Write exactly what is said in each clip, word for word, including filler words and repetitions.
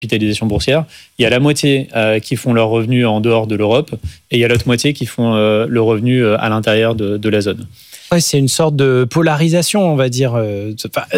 capitalisation boursière, il y a la moitié euh, qui font leurs revenus en dehors de l'Europe et il y a l'autre moitié qui font euh, le revenu euh, à l'intérieur de, de la zone. Ouais, c'est une sorte de polarisation, on va dire, euh,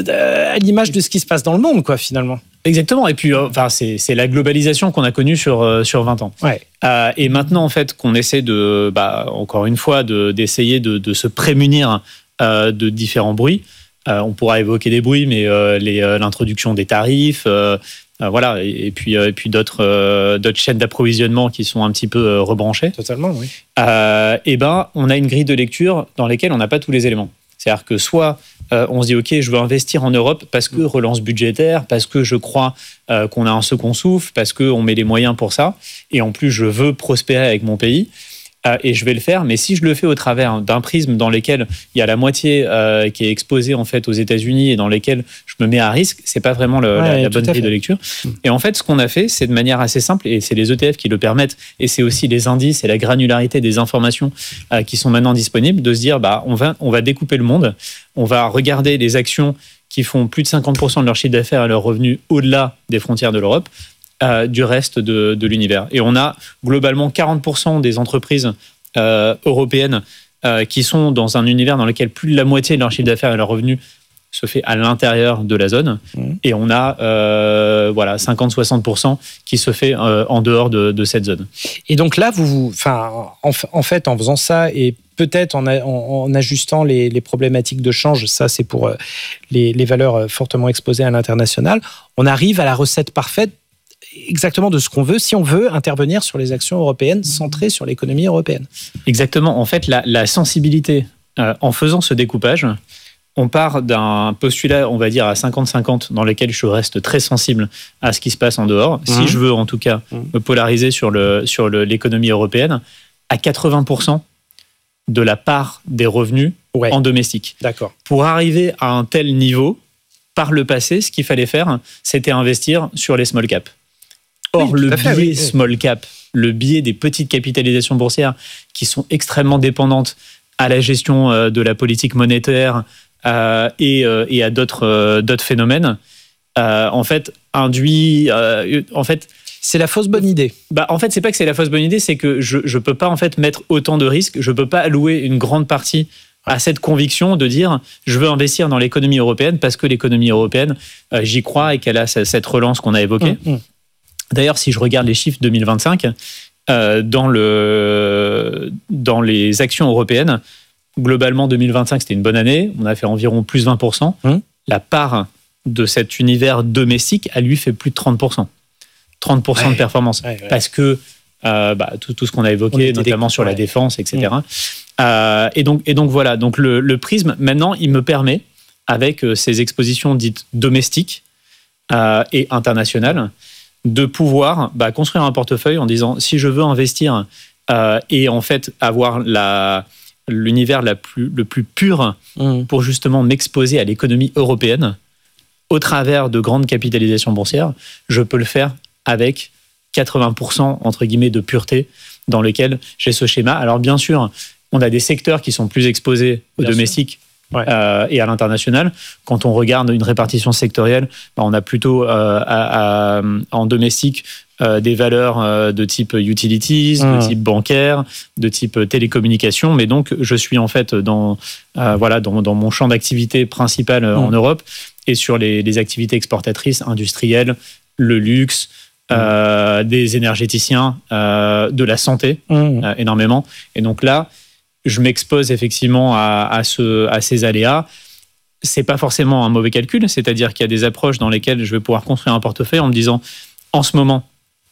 à l'image de ce qui se passe dans le monde, quoi, finalement. Exactement. Et puis, euh, enfin, c'est, c'est la globalisation qu'on a connue sur, euh, sur vingt ans. Ouais. Euh, et maintenant, en fait, qu'on essaie de, bah, encore une fois, de, d'essayer de, de se prémunir euh, de différents bruits. Euh, on pourra évoquer des bruits, mais euh, les, euh, l'introduction des tarifs, euh, euh, voilà, et, et puis, euh, et puis d'autres, euh, d'autres chaînes d'approvisionnement qui sont un petit peu euh, rebranchées. Totalement, oui. Euh, et ben, on a une grille de lecture dans laquelle on n'a pas tous les éléments. C'est-à-dire que soit euh, on se dit, OK, je veux investir en Europe parce que relance budgétaire, parce que je crois euh, qu'on a un second souffle, parce qu'on met les moyens pour ça, et en plus, je veux prospérer avec mon pays. Euh, et je vais le faire, mais si je le fais au travers d'un prisme dans lequel il y a la moitié euh, qui est exposée en fait aux États-Unis et dans lequel je me mets à risque, c'est pas vraiment le, ouais, la, la bonne grille de lecture. Et en fait, ce qu'on a fait, c'est de manière assez simple, et c'est les E T F qui le permettent, et c'est aussi les indices et la granularité des informations euh, qui sont maintenant disponibles, de se dire, bah, on va, on va découper le monde, on va regarder les actions qui font plus de cinquante pour cent de leur chiffre d'affaires et leurs revenus au-delà des frontières de l'Europe. Euh, du reste de, de l'univers. Et on a globalement quarante pour cent des entreprises euh, européennes euh, qui sont dans un univers dans lequel plus de la moitié de leur chiffre d'affaires et leurs revenus se fait à l'intérieur de la zone. Mmh. Et on a euh, voilà, cinquante à soixante pour cent qui se fait euh, en dehors de, de cette zone. Et donc là, vous, enfin, en, en fait, en faisant ça et peut-être en, a, en, en ajustant les, les problématiques de change, ça c'est pour euh, les, les valeurs fortement exposées à l'international, on arrive à la recette parfaite exactement de ce qu'on veut, si on veut intervenir sur les actions européennes centrées sur l'économie européenne. Exactement. En fait, la, la sensibilité, euh, en faisant ce découpage, on part d'un postulat, on va dire, à cinquante cinquante, dans lequel je reste très sensible à ce qui se passe en dehors. Mmh. Si je veux, en tout cas, mmh. me polariser sur, le, sur le, l'économie européenne, à quatre-vingts pour cent de la part des revenus ouais. en domestique. D'accord. Pour arriver à un tel niveau, par le passé, ce qu'il fallait faire, c'était investir sur les small caps. Or, oui, le biais fait, oui. small cap, le biais des petites capitalisations boursières qui sont extrêmement dépendantes à la gestion euh, de la politique monétaire euh, et, euh, et à d'autres, euh, d'autres phénomènes, euh, en fait, induit... Euh, en fait, c'est la fausse bonne idée. Bah, en fait, c'est pas que c'est la fausse bonne idée, c'est que je ne peux pas en fait, mettre autant de risques, je ne peux pas allouer une grande partie à cette conviction de dire je veux investir dans l'économie européenne parce que l'économie européenne, euh, j'y crois et qu'elle a cette relance qu'on a évoquée. Mmh, mmh. D'ailleurs, si je regarde les chiffres deux mille vingt-cinq, euh, dans, le, dans les actions européennes, globalement, deux mille vingt-cinq, c'était une bonne année. On a fait environ plus vingt pour cent. Mmh. La part de cet univers domestique, elle lui fait plus de trente pour cent. trente pour cent ouais. de performance. Ouais, ouais. Parce que euh, bah, tout, tout ce qu'on a évoqué, notamment sur ouais. la défense, et cetera. Mmh. Euh, et, donc, et donc, voilà. Donc, le, le prisme, maintenant, il me permet, avec euh, ces expositions dites domestiques euh, et internationales, de pouvoir bah, construire un portefeuille en disant si je veux investir euh, et en fait avoir la, l'univers la plus, le plus pur mmh. pour justement m'exposer à l'économie européenne au travers de grandes capitalisations boursières, je peux le faire avec quatre-vingts pour cent entre guillemets de pureté dans lequel j'ai ce schéma. Alors bien sûr, on a des secteurs qui sont plus exposés au bien domestique. Ouais. Euh, et à l'international, quand on regarde une répartition sectorielle, bah, on a plutôt euh, à, à, en domestique euh, des valeurs euh, de type utilities, mmh. de type bancaire, de type télécommunications. Mais donc, je suis en fait dans, euh, voilà, dans, dans mon champ d'activité principal mmh. en Europe et sur les, les activités exportatrices, industrielles, le luxe, mmh. euh, des énergéticiens, euh, de la santé, mmh. euh, énormément. Et donc là, je m'expose effectivement à, à, ce, à ces aléas. C'est pas forcément un mauvais calcul, c'est-à-dire qu'il y a des approches dans lesquelles je vais pouvoir construire un portefeuille en me disant, en ce moment,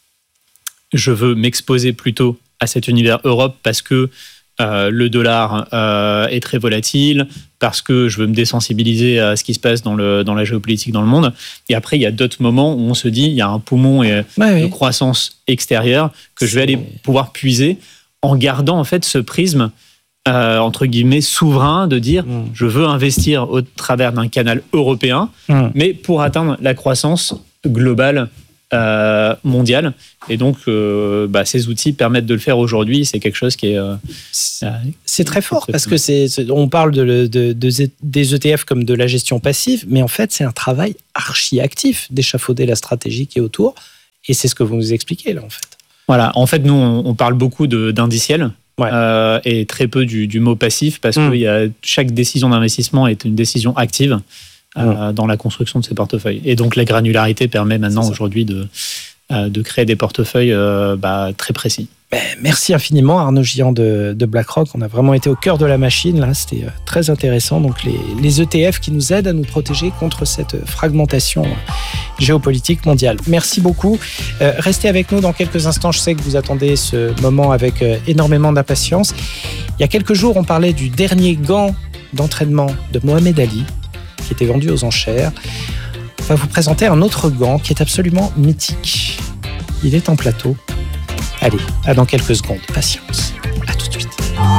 je veux m'exposer plutôt à cet univers Europe parce que euh, le dollar euh, est très volatile, parce que je veux me désensibiliser à ce qui se passe dans, le, dans la géopolitique dans le monde. Et après, il y a d'autres moments où on se dit, il y a un poumon et, ouais, de oui. croissance extérieure que je vais aller pouvoir puiser en gardant en fait ce prisme Euh, entre guillemets souverain de dire mmh. je veux investir au travers d'un canal européen mmh. mais pour atteindre la croissance globale euh, mondiale et donc euh, bah, ces outils permettent de le faire aujourd'hui. C'est quelque chose qui est euh, c'est, c'est très fort parce que c'est, c'est, on parle de, de, de, des E T F comme de la gestion passive, mais en fait c'est un travail archi actif d'échafauder la stratégie qui est autour Et c'est ce que vous nous expliquez là, en fait. Voilà. En fait, nous, on, on parle beaucoup de, d'indiciel. Ouais. Euh, et très peu du, du mot passif, parce mmh. que y a, chaque décision d'investissement est une décision active euh, mmh. dans la construction de ces portefeuilles. Et donc la granularité permet maintenant aujourd'hui de, euh, de créer des portefeuilles euh, bah, très précis. Merci infiniment Arnaud Gillan de, de BlackRock. On a vraiment été au cœur de la machine. Là, c'était très intéressant. Donc les, les E T F qui nous aident à nous protéger contre cette fragmentation géopolitique mondiale. Merci beaucoup. Euh, restez avec nous dans quelques instants. Je sais que vous attendez ce moment avec euh, énormément d'impatience. Il y a quelques jours, on parlait du dernier gant d'entraînement de Mohamed Ali qui était vendu aux enchères. On va vous présenter un autre gant qui est absolument mythique. Il est en plateau. Allez, à dans quelques secondes. Patience. À tout de suite.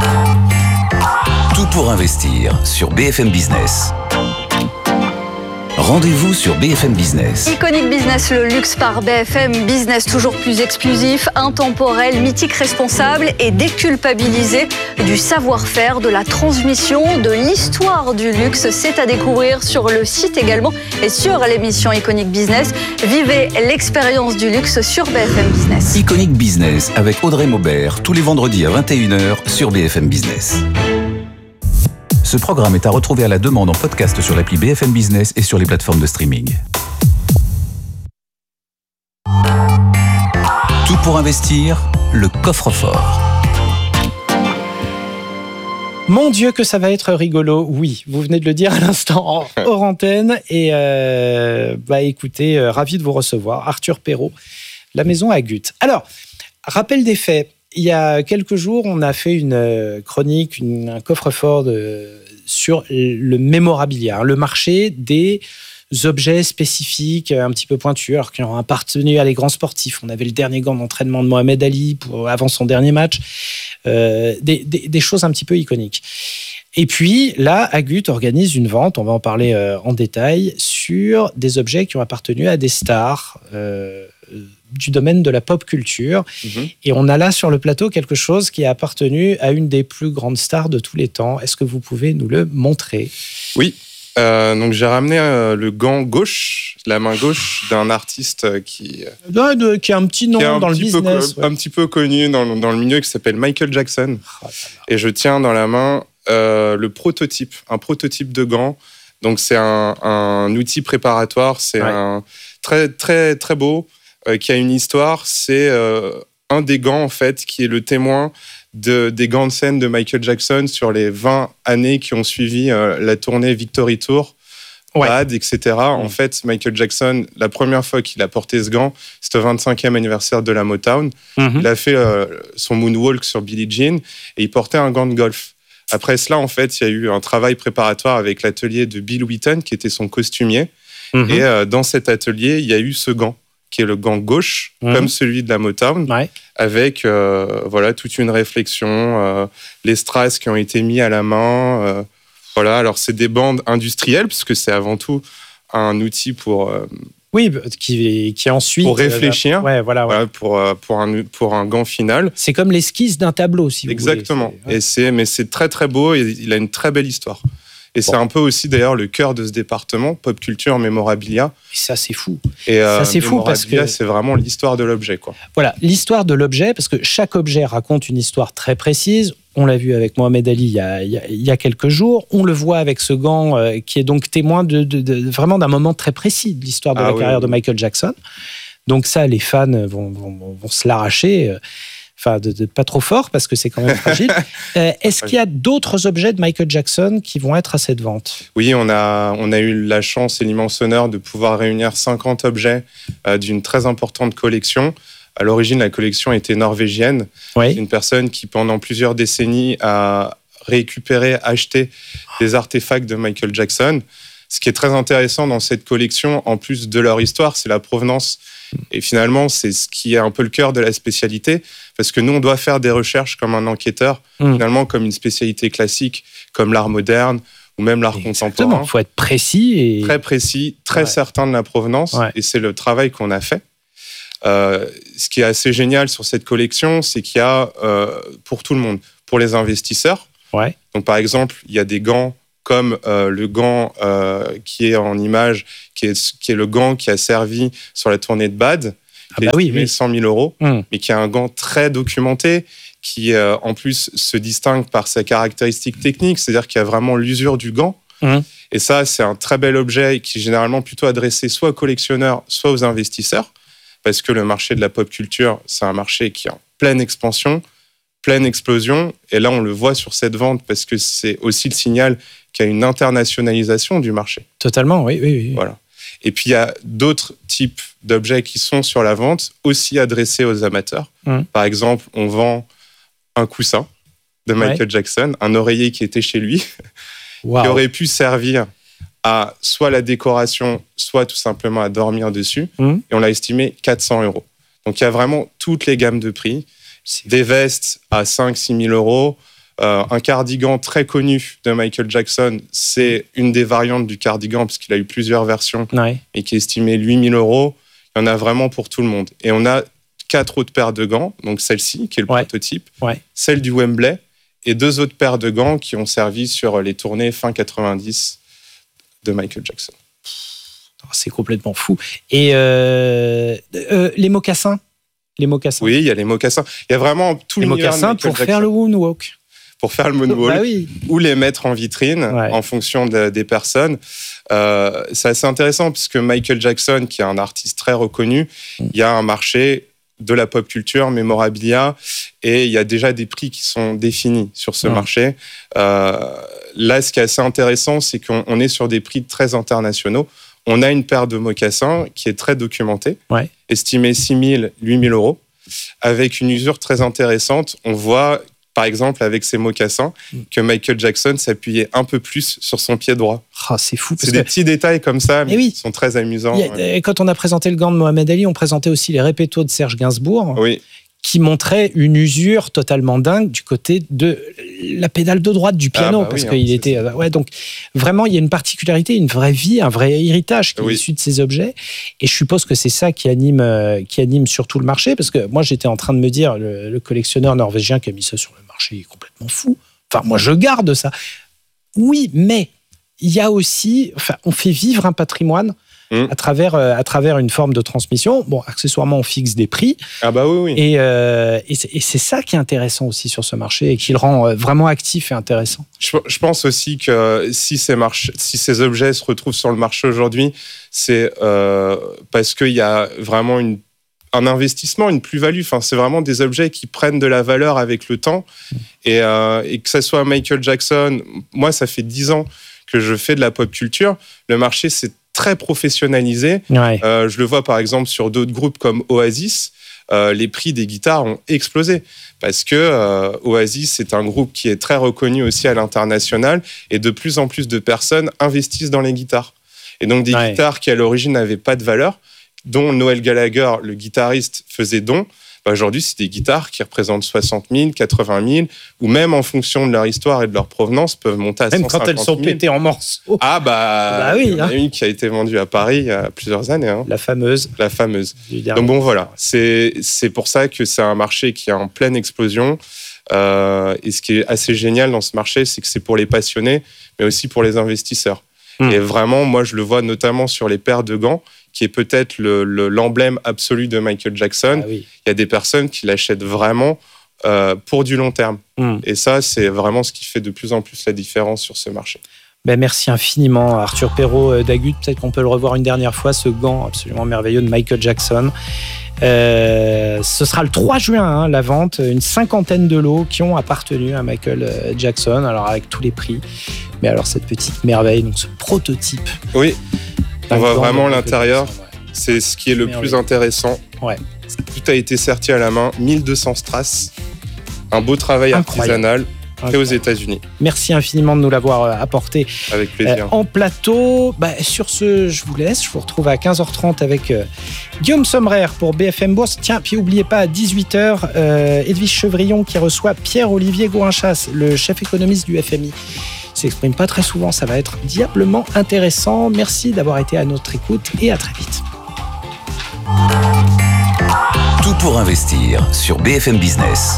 Tout pour investir sur B F M Business. Rendez-vous sur B F M Business. Iconic Business, le luxe par B F M Business, toujours plus exclusif, intemporel, mythique, responsable et déculpabilisé du savoir-faire, de la transmission, de l'histoire du luxe. C'est à découvrir sur le site également et sur l'émission Iconic Business. Vivez l'expérience du luxe sur B F M Business. Iconic Business avec Audrey Maubert, tous les vendredis à vingt et une heures sur B F M Business. Ce programme est à retrouver à la demande en podcast sur l'appli B F M Business et sur les plateformes de streaming. Tout pour investir, le coffre-fort. Mon Dieu, que ça va être rigolo. Oui, vous venez de le dire à l'instant, hors antenne. Et euh, bah, écoutez, euh, ravi de vous recevoir. Arthur Perrault, la maison Agut. Alors, rappel des faits. Il y a quelques jours, on a fait une chronique, une, un coffre-fort de, sur le mémorabilia, le marché des objets spécifiques, un petit peu pointus, alors qui ont appartenu à les grands sportifs. On avait le dernier gant d'entraînement de Mohamed Ali pour, avant son dernier match, euh, des, des, des choses un petit peu iconiques. Et puis là, Agut organise une vente, on va en parler euh, en détail, sur des objets qui ont appartenu à des stars euh, du domaine de la pop culture. Mmh. Et on a là sur le plateau quelque chose qui a appartenu à une des plus grandes stars de tous les temps. Est-ce que vous pouvez nous le montrer ? Oui. Euh, donc j'ai ramené euh, le gant gauche, la main gauche d'un artiste qui, euh, de, qui a un petit nom un dans petit le business. Peu, ouais. Un petit peu connu dans, dans le milieu, qui s'appelle Michael Jackson. Oh, et je tiens dans la main euh, le prototype, un prototype de gant. Donc c'est un, un outil préparatoire, c'est ouais. un très très très beau, euh, qui a une histoire. C'est euh, un des gants en fait qui est le témoin de, des gants de scène de Michael Jackson sur les vingt années qui ont suivi euh, la tournée Victory Tour, ouais. Bad, et cetera. Mmh. En fait, Michael Jackson, la première fois qu'il a porté ce gant, c'était au vingt-cinquième anniversaire de la Motown. Mmh. Il a fait euh, son moonwalk sur Billie Jean et il portait un gant de golf. Après cela, en fait, il y a eu un travail préparatoire avec l'atelier de Bill Wheaton, qui était son costumier. Mmh. Et euh, dans cet atelier, il y a eu ce gant, qui est le gant gauche, mmh. comme celui de la Motown, ouais. avec euh, voilà, toute une réflexion, euh, les strass qui ont été mis à la main. Euh, voilà. Alors, c'est des bandes industrielles, puisque c'est avant tout un outil pour... Euh, oui, qui, qui ensuite... Pour réfléchir, euh, ouais, voilà, ouais. voilà, pour, pour, un, pour un gant final. C'est comme l'esquisse d'un tableau, si vous Exactement. voulez. Exactement. Ouais. Et c'est, mais c'est très, très beau et il a une très belle histoire. Et bon. C'est un peu aussi, d'ailleurs, le cœur de ce département, pop culture, mémorabilia. Et ça, c'est fou. Et euh, ça, c'est fou parce que c'est vraiment l'histoire de l'objet, quoi. Voilà, l'histoire de l'objet, parce que chaque objet raconte une histoire très précise. On l'a vu avec Mohamed Ali il y a, il y a, il y a quelques jours. On le voit avec ce gant euh, qui est donc témoin de, de, de, vraiment d'un moment très précis de l'histoire de ah, la oui, carrière oui. de Michael Jackson. Donc ça, les fans vont, vont, vont se l'arracher. Euh, Enfin, de, de pas trop fort, parce que c'est quand même fragile. euh, est-ce qu'il y a d'autres objets de Michael Jackson qui vont être à cette vente ? Oui, on a, on a eu la chance et l'immense honneur de pouvoir réunir cinquante objets euh, d'une très importante collection. À l'origine, la collection était norvégienne. Oui. Une personne qui, pendant plusieurs décennies, a récupéré, acheté des artefacts de Michael Jackson. Ce qui est très intéressant dans cette collection, en plus de leur histoire, c'est la provenance. Et finalement, c'est ce qui est un peu le cœur de la spécialité, parce que nous, on doit faire des recherches comme un enquêteur, mmh. finalement, comme une spécialité classique, comme l'art moderne ou même l'art Exactement. contemporain. Il faut être précis. Et... Très précis, très ouais. certain de la provenance, ouais. et c'est le travail qu'on a fait. Euh, ce qui est assez génial sur cette collection, c'est qu'il y a euh, pour tout le monde, pour les investisseurs. Ouais. Donc, par exemple, il y a des gants comme euh, le gant euh, qui est en image, qui est, qui est le gant qui a servi sur la tournée de Bad, ah bah oui, oui. cent mille euros, mmh. mais qui est un gant très documenté, qui euh, en plus se distingue par sa caractéristique technique, c'est-à-dire qu'il y a vraiment l'usure du gant. Mmh. Et ça, c'est un très bel objet qui est généralement plutôt adressé soit aux collectionneurs, soit aux investisseurs, parce que le marché de la pop culture, c'est un marché qui est en pleine expansion, pleine explosion. Et là, on le voit sur cette vente, parce que c'est aussi le signal qu'il y a une internationalisation du marché. Totalement, oui, oui, oui. Voilà. Et puis, il y a d'autres types d'objets qui sont sur la vente, aussi adressés aux amateurs. Mmh. Par exemple, on vend un coussin de Michael ouais. Jackson, un oreiller qui était chez lui, wow. qui aurait pu servir à soit la décoration, soit tout simplement à dormir dessus. Mmh. Et on l'a estimé quatre cents euros. Donc, il y a vraiment toutes les gammes de prix. C'est des vestes à cinq à six mille euros. Euh, un cardigan très connu de Michael Jackson, c'est une des variantes du cardigan, parce qu'il a eu plusieurs versions, ouais. et qui est estimé huit mille euros. Il y en a vraiment pour tout le monde. Et on a quatre autres paires de gants, donc celle-ci, qui est le ouais. prototype, ouais. celle du Wembley, et deux autres paires de gants qui ont servi sur les tournées fin quatre-vingt-dix de Michael Jackson. C'est complètement fou. Et euh, euh, les mocassins Les mocassins. Oui, il y a les mocassins. Il y a vraiment tout les l'univers mocassins pour Jackson. Faire le moonwalk. Pour faire le moonwalk, bah oui. ou les mettre en vitrine, ouais. en fonction de, des personnes. Euh, c'est assez intéressant, puisque Michael Jackson, qui est un artiste très reconnu, mm. il y a un marché de la pop culture, mémorabilia, et il y a déjà des prix qui sont définis sur ce mm. marché. Euh, là, ce qui est assez intéressant, c'est qu'on on est sur des prix très internationaux. On a une paire de mocassins qui est très documentée, ouais. estimée six mille, huit mille euros, avec une usure très intéressante. On voit, par exemple, avec ces mocassins, que Michael Jackson s'appuyait un peu plus sur son pied droit. Oh, c'est fou. C'est des que... petits détails comme ça, mais oui. qui sont très amusants. A, ouais. Quand on a présenté le gant de Mohamed Ali, on présentait aussi les répétos de Serge Gainsbourg. Oui. Qui montrait une usure totalement dingue du côté de la pédale de droite du piano, ah bah parce oui, qu'il hein, était... Ça. Ouais, donc, vraiment, il y a une particularité, une vraie vie, un vrai héritage qui oui. est issu de ces objets. Et je suppose que c'est ça qui anime, euh, qui anime surtout le marché, parce que moi, j'étais en train de me dire, le, le collectionneur norvégien qui a mis ça sur le marché, il est complètement fou. Enfin, moi, je garde ça. Oui, mais il y a aussi... Enfin, on fait vivre un patrimoine à travers, euh, à travers une forme de transmission. Bon, accessoirement, on fixe des prix. Ah bah oui, oui. Et, euh, et, c'est, et c'est ça qui est intéressant aussi sur ce marché et qui le rend euh, vraiment actif et intéressant. Je, je pense aussi que si ces, marches, si ces objets se retrouvent sur le marché aujourd'hui, c'est euh, parce qu'il y a vraiment une, un investissement, une plus-value. Enfin, c'est vraiment des objets qui prennent de la valeur avec le temps. Et, euh, et que ce soit Michael Jackson, moi, ça fait dix ans que je fais de la pop culture. Le marché, c'est très professionnalisé. Ouais. Euh, je le vois par exemple sur d'autres groupes comme Oasis. Euh, les prix des guitares ont explosé parce que euh, Oasis, c'est un groupe qui est très reconnu aussi à l'international et de plus en plus de personnes investissent dans les guitares. Et donc des ouais. guitares qui à l'origine n'avaient pas de valeur, dont Noel Gallagher, le guitariste, faisait don. Bah aujourd'hui, c'est des guitares qui représentent soixante mille, quatre-vingt mille, ou même en fonction de leur histoire et de leur provenance, peuvent monter à même cent cinquante mille. Même quand elles sont pétées en morceaux. Ah bah, bah oui, il y en a hein. une qui a été vendue à Paris il y a plusieurs années. Hein. La fameuse. La fameuse. Donc bon, voilà. C'est, c'est pour ça que c'est un marché qui est en pleine explosion. Euh, et ce qui est assez génial dans ce marché, c'est que c'est pour les passionnés, mais aussi pour les investisseurs. Mmh. Et vraiment, moi, je le vois notamment sur les paires de gants, qui est peut-être le, le, l'emblème absolu de Michael Jackson. Ah oui. Il y a des personnes qui l'achètent vraiment euh, pour du long terme. Mm. Et ça, c'est vraiment ce qui fait de plus en plus la différence sur ce marché. Ben merci infiniment, Arthur Perrault d'Agut. Peut-être qu'on peut le revoir une dernière fois, ce gant absolument merveilleux de Michael Jackson. Euh, ce sera le trois juin, hein, la vente. Une cinquantaine de lots qui ont appartenu à Michael Jackson, alors avec tous les prix. Mais alors, cette petite merveille, donc ce prototype. Oui. On voit vraiment l'intérieur, c'est ce qui est le plus intéressant. Ouais. Tout a été serti à la main, mille deux cents strass, un beau travail Incroyable. artisanal fait aux États-Unis. Merci infiniment de nous l'avoir apporté. Avec plaisir. Euh, en plateau, bah, sur ce, je vous laisse. Je vous retrouve à quinze heures trente avec euh, Guillaume Sommerer pour B F M Bourse. Tiens, puis n'oubliez pas, à dix-huit heures, euh, Edwige Chevrillon qui reçoit Pierre-Olivier Gourinchas, le chef économiste du F M I. Il s'exprime pas très souvent, ça va être diablement intéressant. Merci d'avoir été à notre écoute et à très vite. Tout pour investir sur B F M Business.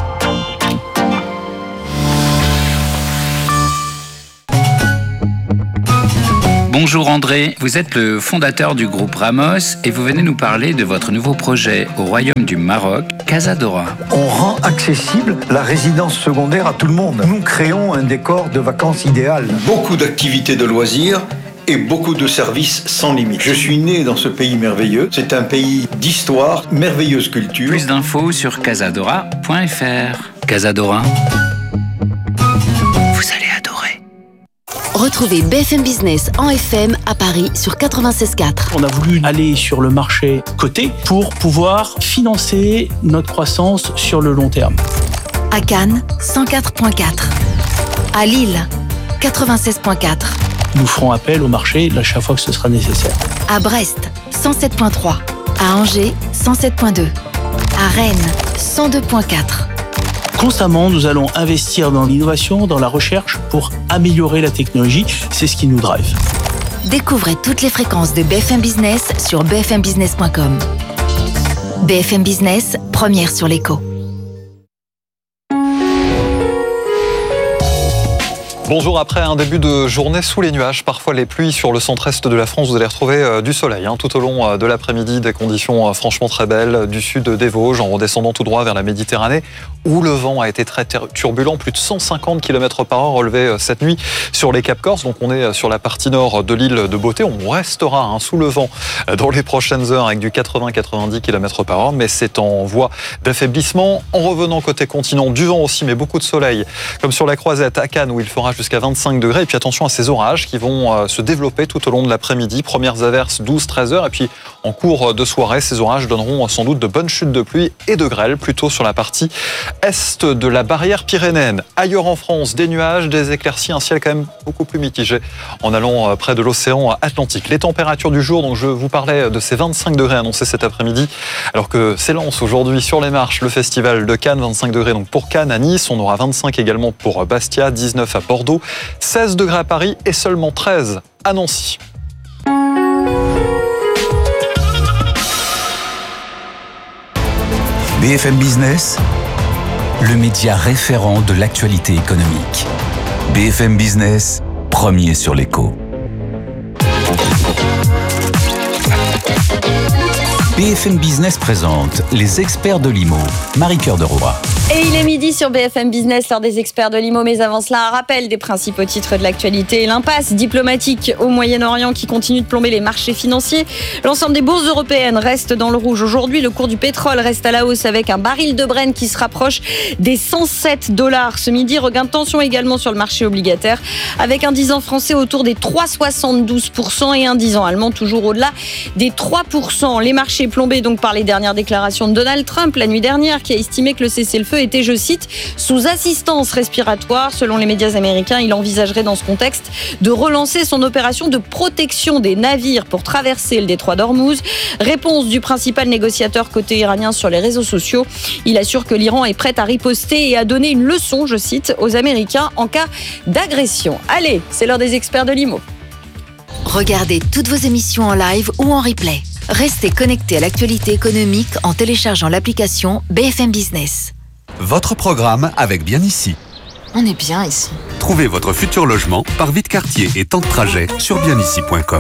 Bonjour André, vous êtes le fondateur du groupe Ramos et vous venez nous parler de votre nouveau projet au Royaume du Maroc, Casadora. On rend accessible la résidence secondaire à tout le monde. Nous créons un décor de vacances idéal. Beaucoup d'activités de loisirs et beaucoup de services sans limite. Je suis né dans ce pays merveilleux. C'est un pays d'histoire, merveilleuse culture. Plus d'infos sur casadora point f r. Casadora. Vous allez adorer. Retrouvez B F M Business en F M à Paris sur quatre-vingt-seize virgule quatre. On a voulu aller sur le marché coté pour pouvoir financer notre croissance sur le long terme. À Cannes, cent quatre virgule quatre. À Lille, quatre-vingt-seize virgule quatre. Nous ferons appel au marché à chaque fois que ce sera nécessaire. À Brest, cent sept virgule trois. À Angers, cent sept virgule deux. À Rennes, cent deux virgule quatre. Constamment, nous allons investir dans l'innovation, dans la recherche pour améliorer la technologie. C'est ce qui nous drive. Découvrez toutes les fréquences de B F M Business sur b f m business point com. B F M Business, première sur l'écho. Bonjour, après un début de journée sous les nuages, parfois les pluies sur le centre-est de la France, vous allez retrouver euh, du soleil hein, tout au long euh, de l'après-midi, des conditions euh, franchement très belles du sud des Vosges en redescendant tout droit vers la Méditerranée où le vent a été très turbulent, plus de cent cinquante kilomètres par heure relevé euh, cette nuit sur les Cap Corse. Donc on est sur la partie nord de l'île de Beauté, on restera hein, sous le vent euh, dans les prochaines heures avec du quatre-vingts à quatre-vingt-dix kilomètres par heure, mais c'est en voie d'affaiblissement. En revenant côté continent, du vent aussi, mais beaucoup de soleil, comme sur la Croisette à Cannes où il fera jusqu'à vingt-cinq degrés. Et puis attention à ces orages qui vont euh, se développer tout au long de l'après-midi. Premières averses douze à treize heures. Et puis en cours de soirée, ces orages donneront sans doute de bonnes chutes de pluie et de grêle, plutôt sur la partie est de la barrière pyrénéenne. Ailleurs en France, des nuages, des éclaircies, un ciel quand même beaucoup plus mitigé en allant euh, près de l'océan Atlantique. Les températures du jour, donc je vous parlais de ces vingt-cinq degrés annoncés cet après-midi, alors que s'élance aujourd'hui sur les marches le festival de Cannes. Vingt-cinq degrés donc pour Cannes, à Nice. On aura vingt-cinq également pour Bastia, dix-neuf à Bordeaux, seize degrés à Paris et seulement treize à Nancy. B F M Business, le média référent de l'actualité économique. B F M Business, premier sur l'écho. B F M Business présente les experts de l'I M O, Marie-Cœur de Roy. Et il est midi sur B F M Business, l'heure des experts de l'I M O, mais avant cela, un rappel des principaux titres de l'actualité. L'impasse diplomatique au Moyen-Orient qui continue de plomber les marchés financiers. L'ensemble des bourses européennes reste dans le rouge. Aujourd'hui, le cours du pétrole reste à la hausse avec un baril de Brent qui se rapproche des cent sept dollars ce midi. Regain de tension également sur le marché obligataire avec un dix ans français autour des trois virgule soixante-douze pour cent et un dix ans allemand toujours au-delà des trois pour cent. Les marchés plombés donc par les dernières déclarations de Donald Trump la nuit dernière qui a estimé que le cessez-le-feu était, je cite, sous assistance respiratoire. Selon les médias américains, il envisagerait dans ce contexte de relancer son opération de protection des navires pour traverser le détroit d'Ormuz. Réponse du principal négociateur côté iranien sur les réseaux sociaux. Il assure que l'Iran est prêt à riposter et à donner une leçon, je cite, aux Américains en cas d'agression. Allez, c'est l'heure des experts de l'I M O. Regardez toutes vos émissions en live ou en replay. Restez connectés à l'actualité économique en téléchargeant l'application B F M Business. Votre programme avec Bien Ici. On est bien ici. Trouvez votre futur logement par vie de quartier et temps de trajet sur bien ici point com.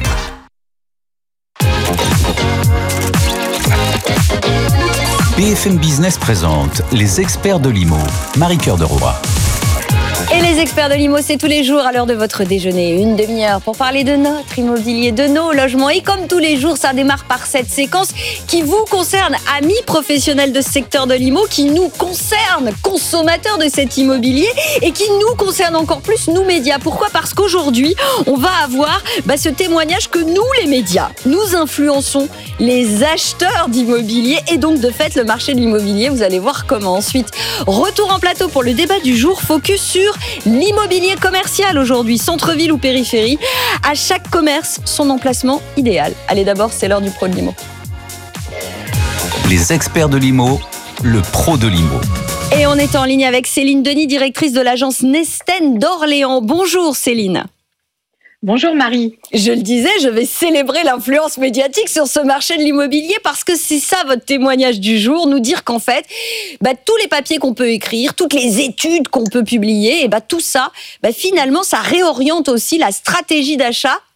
B F M Business présente les experts de l'I M O, Marie-Cœur de Roy. Et les experts de l'I M O, c'est tous les jours à l'heure de votre déjeuner, une demi-heure pour parler de notre immobilier, de nos logements. Et comme tous les jours, ça démarre par cette séquence qui vous concerne, amis professionnels de ce secteur de l'I M O, qui nous concerne, consommateurs de cet immobilier, et qui nous concerne encore plus, nous médias. Pourquoi ? Parce qu'aujourd'hui, on va avoir bah, ce témoignage que nous, les médias, nous influençons les acheteurs d'immobilier et donc de fait le marché de l'immobilier. Vous allez voir comment. Ensuite, retour en plateau pour le débat du jour, focus sur l'immobilier commercial aujourd'hui, centre-ville ou périphérie. À chaque commerce, son emplacement idéal. Allez, d'abord, c'est l'heure du pro de l'I M O. Les experts de l'I M O, le pro de l'I M O. Et on est en ligne avec Céline Denis, directrice de l'agence Nesten d'Orléans. Bonjour Céline. Bonjour Marie. Je le disais, je vais célébrer l'influence médiatique sur ce marché de l'immobilier parce que c'est ça votre témoignage du jour, nous dire qu'en fait, bah, tous les papiers qu'on peut écrire, toutes les études qu'on peut publier, et bah, tout ça, bah, finalement, ça réoriente aussi la stratégie d'achat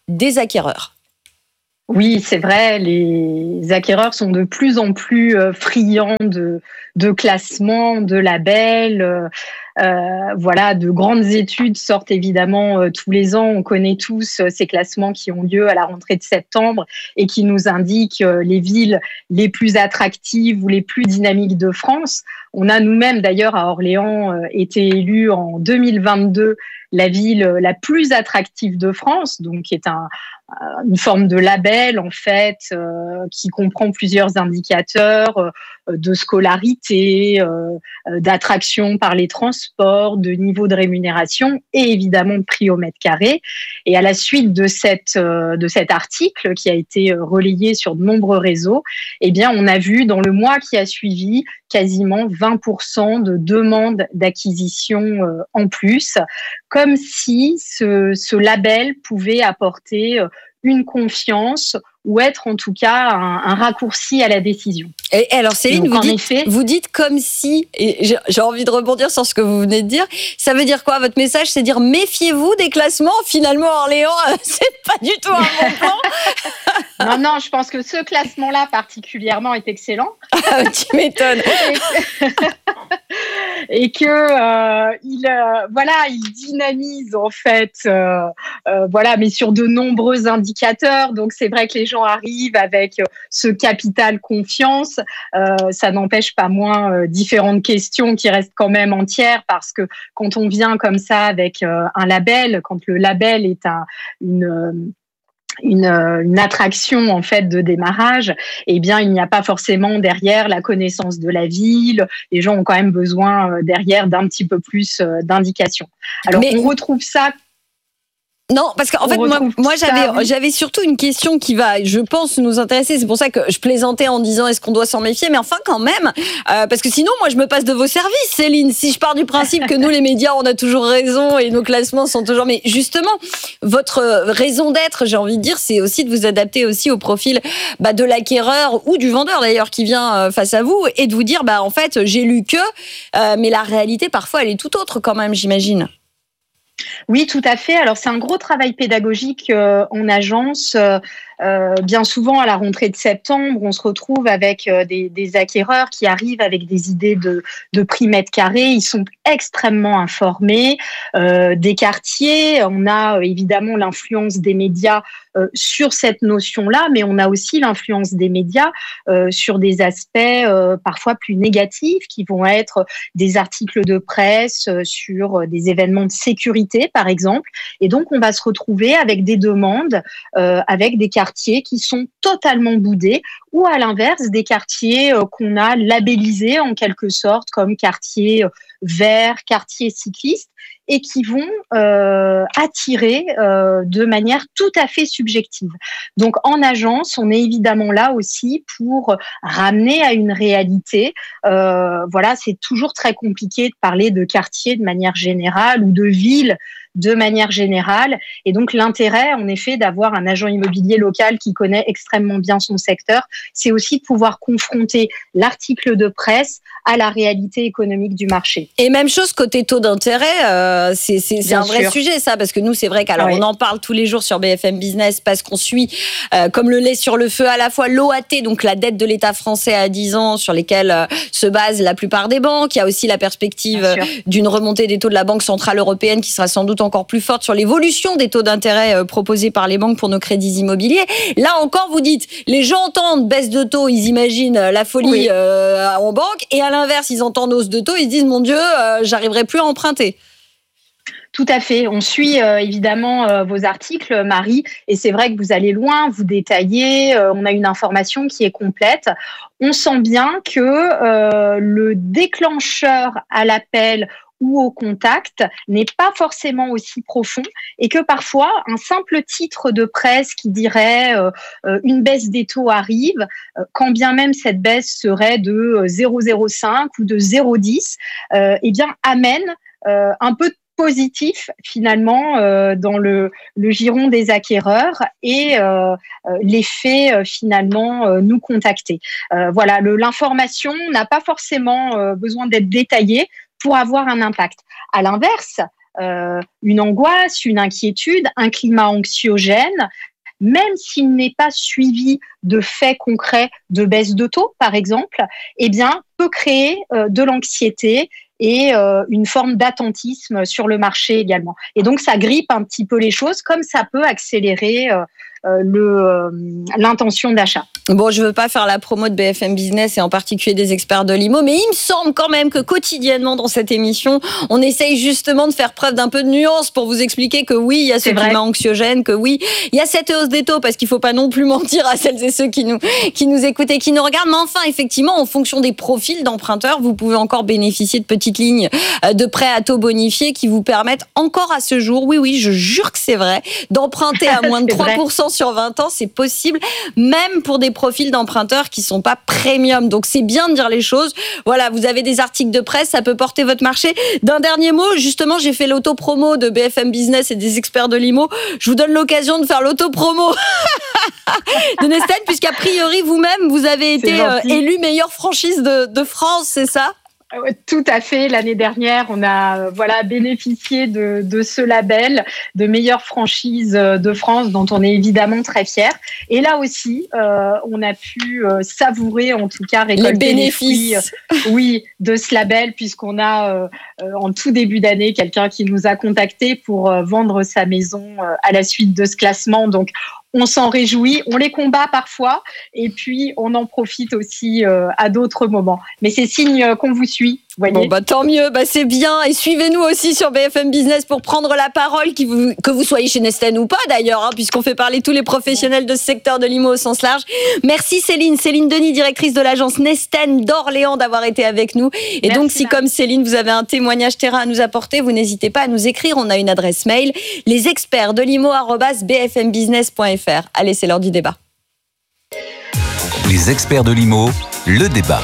des acquéreurs. Oui, c'est vrai, les acquéreurs sont de plus en plus friands de, de classements, de labels. Euh, voilà, de grandes études sortent évidemment euh, tous les ans. On connaît tous euh, ces classements qui ont lieu à la rentrée de septembre et qui nous indiquent euh, les villes les plus attractives ou les plus dynamiques de France. On a nous-mêmes d'ailleurs à Orléans euh, été élus en deux mille vingt-deux la ville la plus attractive de France, donc qui est un, une forme de label en fait euh, qui comprend plusieurs indicateurs euh, de scolarité, euh, d'attraction par les transports, de niveau de rémunération et évidemment de prix au mètre carré. Et à la suite de cette euh, de cet article qui a été relayé sur de nombreux réseaux, eh bien on a vu dans le mois qui a suivi quasiment vingt pour cent de demandes d'acquisition euh, en plus, comme si ce, ce label pouvait apporter euh, une confiance ou être en tout cas un, un raccourci à la décision. Et alors Céline, donc, vous, dites, effet, vous dites comme si, et j'ai, j'ai envie de rebondir sur ce que vous venez de dire, ça veut dire quoi votre message? C'est dire méfiez-vous des classements, finalement Orléans, c'est pas du tout un bon plan. Non, non, je pense que ce classement-là particulièrement est excellent. Ah, tu m'étonnes. Et que euh, il euh, voilà il dynamise en fait euh, euh, voilà mais sur de nombreux indicateurs, donc c'est vrai que les gens arrivent avec ce capital confiance, euh, ça n'empêche pas moins euh, différentes questions qui restent quand même entières, parce que quand on vient comme ça avec euh, un label, quand le label est un, une euh, Une, une attraction en fait de démarrage, eh bien il n'y a pas forcément derrière la connaissance de la ville. Les gens ont quand même besoin euh, derrière d'un petit peu plus euh, d'indications. Alors Mais... on retrouve ça. Non, parce qu'en fait, moi, moi j'avais, ça, oui. j'avais surtout une question qui va, je pense, nous intéresser. C'est pour ça que je plaisantais en disant est-ce qu'on doit s'en méfier, mais enfin quand même, euh, parce que sinon, moi, je me passe de vos services, Céline. Si je pars du principe que nous, les médias, on a toujours raison et nos classements sont toujours, mais justement, votre raison d'être, j'ai envie de dire, c'est aussi de vous adapter aussi au profil bah, de l'acquéreur ou du vendeur d'ailleurs qui vient face à vous et de vous dire, bah en fait, j'ai lu que, euh, mais la réalité parfois, elle est tout autre quand même, j'imagine. Oui, tout à fait. Alors, c'est un gros travail pédagogique euh, en agence. Euh, euh, bien souvent, à la rentrée de septembre, on se retrouve avec euh, des, des acquéreurs qui arrivent avec des idées de, de prix mètre carré. Ils sont extrêmement informés euh, des quartiers. On a euh, évidemment l'influence des médias euh, sur cette notion-là, mais on a aussi l'influence des médias euh, sur des aspects euh, parfois plus négatifs, qui vont être des articles de presse euh, sur des événements de sécurité, par exemple. Et donc, on va se retrouver avec des demandes, euh, avec des quartiers qui sont totalement boudés, ou à l'inverse, des quartiers euh, qu'on a labellisés en quelque sorte comme quartiers euh, verts, quartiers cyclistes, et qui vont euh, attirer euh, de manière tout à fait subjective. Donc, en agence, on est évidemment là aussi pour ramener à une réalité. Euh, voilà, c'est toujours très compliqué de parler de quartier de manière générale ou de ville de manière générale. Et donc, l'intérêt, en effet, d'avoir un agent immobilier local qui connaît extrêmement bien son secteur, c'est aussi de pouvoir confronter l'article de presse à la réalité économique du marché. Et même chose côté taux d'intérêt, euh, c'est, c'est, c'est un vrai sûr. sujet, ça, parce que nous, c'est vrai qu'alors, oui. on en parle tous les jours sur B F M Business parce qu'on suit, euh, comme le lait sur le feu, à la fois l'O A T, donc la dette de l'État français à dix ans, sur lesquelles euh, se basent la plupart des banques. Il y a aussi la perspective euh, d'une remontée des taux de la Banque Centrale Européenne qui sera sans doute encore plus forte sur l'évolution des taux d'intérêt euh, proposés par les banques pour nos crédits immobiliers. Là encore, vous dites, les gens entendent baisse de taux, ils imaginent la folie oui. euh, en banque, et à l'inverse, ils entendent hausse de taux, ils se disent, mon Dieu, euh, j'arriverai plus à emprunter. Tout à fait. On suit euh, évidemment euh, vos articles, Marie, et c'est vrai que vous allez loin, vous détaillez, euh, on a une information qui est complète. On sent bien que euh, le déclencheur à l'appel ou au contact n'est pas forcément aussi profond, et que parfois un simple titre de presse qui dirait euh, euh, une baisse des taux arrive, euh, quand bien même cette baisse serait de zéro virgule zéro cinq ou de zéro virgule dix, euh, eh bien amène euh, un peu de positif finalement euh, dans le, le giron des acquéreurs et euh, euh, les fait euh, finalement euh, nous contacter. Euh, voilà, le, l'information n'a pas forcément euh, besoin d'être détaillée pour avoir un impact. À l'inverse, euh, une angoisse, une inquiétude, un climat anxiogène, même s'il n'est pas suivi de faits concrets de baisse de taux, par exemple, eh bien, peut créer euh, de l'anxiété et euh, une forme d'attentisme sur le marché également. Et donc, ça grippe un petit peu les choses, comme ça peut accélérer euh, euh, le, euh, l'intention d'achat. Bon, je veux pas faire la promo de B F M Business et en particulier des experts de l'I M O, mais il me semble quand même que quotidiennement dans cette émission, on essaye justement de faire preuve d'un peu de nuance pour vous expliquer que oui, il y a ce climat anxiogène, que oui, il y a cette hausse des taux, parce qu'il faut pas non plus mentir à celles et ceux qui nous, qui nous écoutent et qui nous regardent. Mais enfin, effectivement, en fonction des profils d'emprunteurs, vous pouvez encore bénéficier de petites lignes de prêts à taux bonifiés qui vous permettent encore à ce jour, oui, oui, je jure que c'est vrai, d'emprunter à moins de trois pour cent sur vingt ans, c'est possible, même pour des profils d'emprunteurs qui sont pas premium. Donc c'est bien de dire les choses. Voilà, vous avez des articles de presse, ça peut porter votre marché. D'un dernier mot, justement, j'ai fait l'auto-promo de B F M Business et des experts de l'I M O. Je vous donne l'occasion de faire l'auto-promo de Nesten, puisqu'a priori, vous-même, vous avez été euh, élu meilleure franchise de, de France, c'est ça ? Tout à fait. L'année dernière, on a voilà bénéficié de, de ce label de meilleure franchise de France, dont on est évidemment très fiers. Et là aussi, euh, on a pu euh, savourer, en tout cas, récolter les bénéfices, les fruits, oui, de ce label, puisqu'on a euh, en tout début d'année quelqu'un qui nous a contacté pour euh, vendre sa maison euh, à la suite de ce classement. Donc, on s'en réjouit, on les combat parfois, et puis on en profite aussi euh, à d'autres moments. Mais c'est signe qu'on vous suit. Voyez. Bon, bah, tant mieux, bah, c'est bien. Et suivez-nous aussi sur B F M Business pour prendre la parole, qui vous, que vous soyez chez Nesten ou pas d'ailleurs, hein, puisqu'on fait parler tous les professionnels de ce secteur de l'I M O au sens large. Merci Céline, Céline Denis, directrice de l'agence Nesten d'Orléans, d'avoir été avec nous. Et Merci donc, si comme Céline, vous avez un témoignage terrain à nous apporter, vous n'hésitez pas à nous écrire. On a une adresse mail, lesexpertsdelimo arobase b f m business point f r. Allez, c'est l'heure du débat. Les experts de l'I M O, le débat.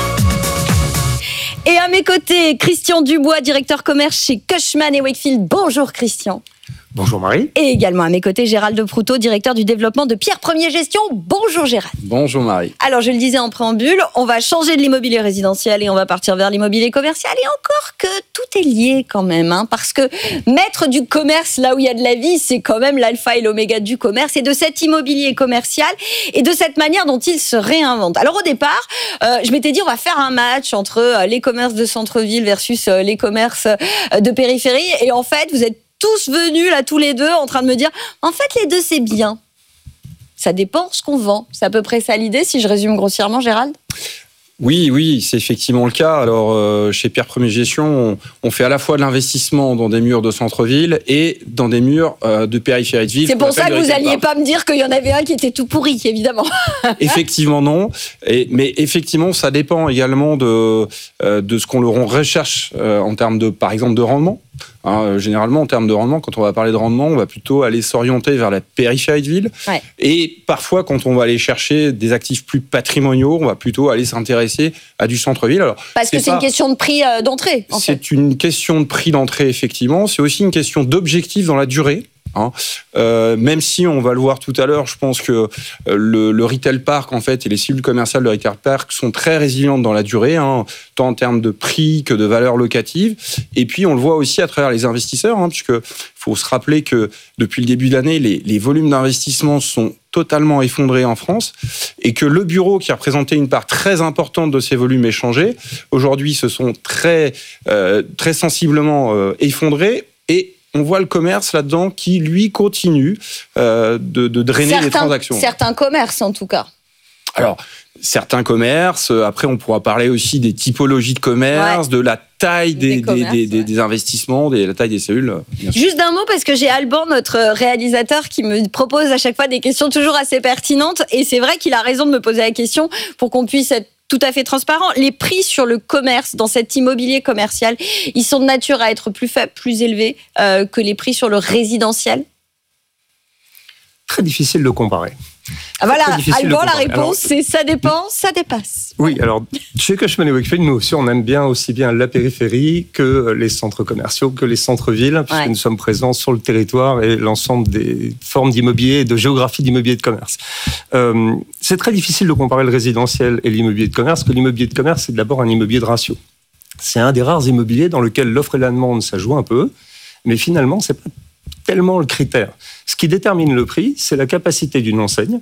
Et à mes côtés, Christian Dubois, directeur commerce chez Cushman et Wakefield. Bonjour Christian. Bonjour Marie. Et également à mes côtés, Gérald de Proutot, directeur du développement de Pierre Premier Gestion. Bonjour Gérald. Bonjour Marie. Alors je le disais en préambule, on va changer de l'immobilier résidentiel et on va partir vers l'immobilier commercial. Et encore que tout est lié quand même, hein, parce que mettre du commerce là où il y a de la vie, c'est quand même l'alpha et l'oméga du commerce et de cet immobilier commercial et de cette manière dont il se réinvente. Alors au départ, euh, je m'étais dit on va faire un match entre euh, les commerces de centre-ville versus euh, les commerces euh, de périphérie. Et en fait, vous êtes tous venus là tous les deux en train de me dire en fait les deux c'est bien. Ça dépend ce qu'on vend. C'est à peu près ça l'idée si je résume grossièrement, Gérald. Oui, oui, c'est effectivement le cas. Alors, euh, chez Pierre Premier Gestion, on, on fait à la fois de l'investissement dans des murs de centre-ville et dans des murs euh, de périphérie de ville. C'est pour ça que vous n'alliez pas me dire qu'il y en avait un qui était tout pourri, évidemment. Effectivement, non. Et, mais effectivement, ça dépend également de, euh, de ce qu'on leur recherche euh, en termes de, par exemple, de rendement. Hein, généralement, en termes de rendement, quand on va parler de rendement, on va plutôt aller s'orienter vers la périphérie de ville. Ouais. Et parfois, quand on va aller chercher des actifs plus patrimoniaux, on va plutôt aller s'intéresser à du centre-ville. Alors, Parce que c'est pas... une question de prix euh, d'entrée. En c'est fait. une question de prix d'entrée, effectivement. C'est aussi une question d'objectif dans la durée. Hein. Euh, même si on va le voir tout à l'heure, je pense que euh, le, le retail park en fait et les cellules commerciales de retail park sont très résilientes dans la durée, hein, tant en termes de prix que de valeur locative. Et puis on le voit aussi à travers les investisseurs, hein, puisque faut se rappeler que depuis le début de l'année, les, les volumes d'investissement sont totalement effondrés en France et que le bureau qui représentait une part très importante de ces volumes échangés, aujourd'hui se sont très euh, très sensiblement euh, effondrés et on voit le commerce là-dedans qui, lui, continue euh, de, de drainer certains, les transactions. Certains commerces, en tout cas. Alors, certains commerces. Après, on pourra parler aussi des typologies de commerce, ouais. de la taille des, des, commerces, des, des, ouais. des investissements, de la taille des cellules. Juste d'un mot, parce que j'ai Alban, notre réalisateur, qui me propose à chaque fois des questions toujours assez pertinentes. Et c'est vrai qu'il a raison de me poser la question pour qu'on puisse être tout à fait transparent. Les prix sur le commerce, dans cet immobilier commercial, ils sont de nature à être plus faibles, plus élevés euh, que les prix sur le résidentiel ? Très difficile de comparer. Ah voilà, Alban, la réponse, alors, c'est ça dépend, ça dépasse. Oui, alors, chez Cushman et Wakefield, nous aussi, on aime bien aussi bien la périphérie que les centres commerciaux, que les centres-villes, puisque ouais. nous sommes présents sur le territoire et l'ensemble des formes d'immobilier et de géographie d'immobilier de commerce. Euh, c'est très difficile de comparer le résidentiel et l'immobilier de commerce, parce que l'immobilier de commerce, c'est d'abord un immobilier de ratio. C'est un des rares immobiliers dans lequel l'offre et la demande, ça joue un peu. Mais finalement, c'est pas tellement le critère. Ce qui détermine le prix, c'est la capacité d'une enseigne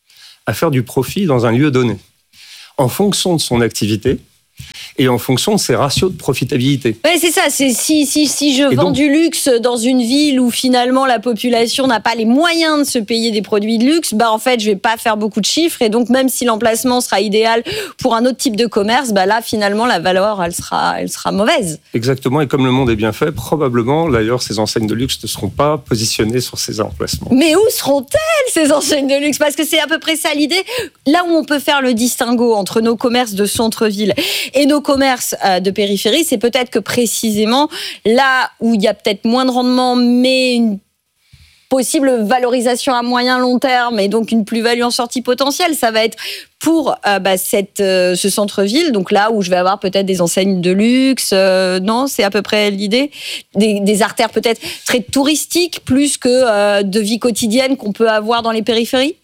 à faire du profit dans un lieu donné, en fonction de son activité et en fonction de ses ratios de profitabilité. Ouais, c'est ça. C'est si, si, si je Et vends donc, du luxe dans une ville où finalement la population n'a pas les moyens de se payer des produits de luxe, bah en fait, je vais pas faire beaucoup de chiffres. Et donc, même si l'emplacement sera idéal pour un autre type de commerce, bah là, finalement, la valeur, elle sera, elle sera mauvaise. Exactement. Et comme le monde est bien fait, probablement, d'ailleurs, ces enseignes de luxe ne seront pas positionnées sur ces emplacements. Mais où seront-elles, ces enseignes de luxe? Parce que c'est à peu près ça l'idée. Là où on peut faire le distinguo entre nos commerces de centre-ville et nos commerces de périphérie, c'est peut-être que précisément là où il y a peut-être moins de rendement, mais une possible valorisation à moyen long terme et donc une plus-value en sortie potentielle, ça va être pour euh, bah, cette, euh, ce centre-ville, donc là où je vais avoir peut-être des enseignes de luxe, euh, non, c'est à peu près l'idée, des, des artères peut-être très touristiques plus que euh, de vie quotidienne qu'on peut avoir dans les périphéries.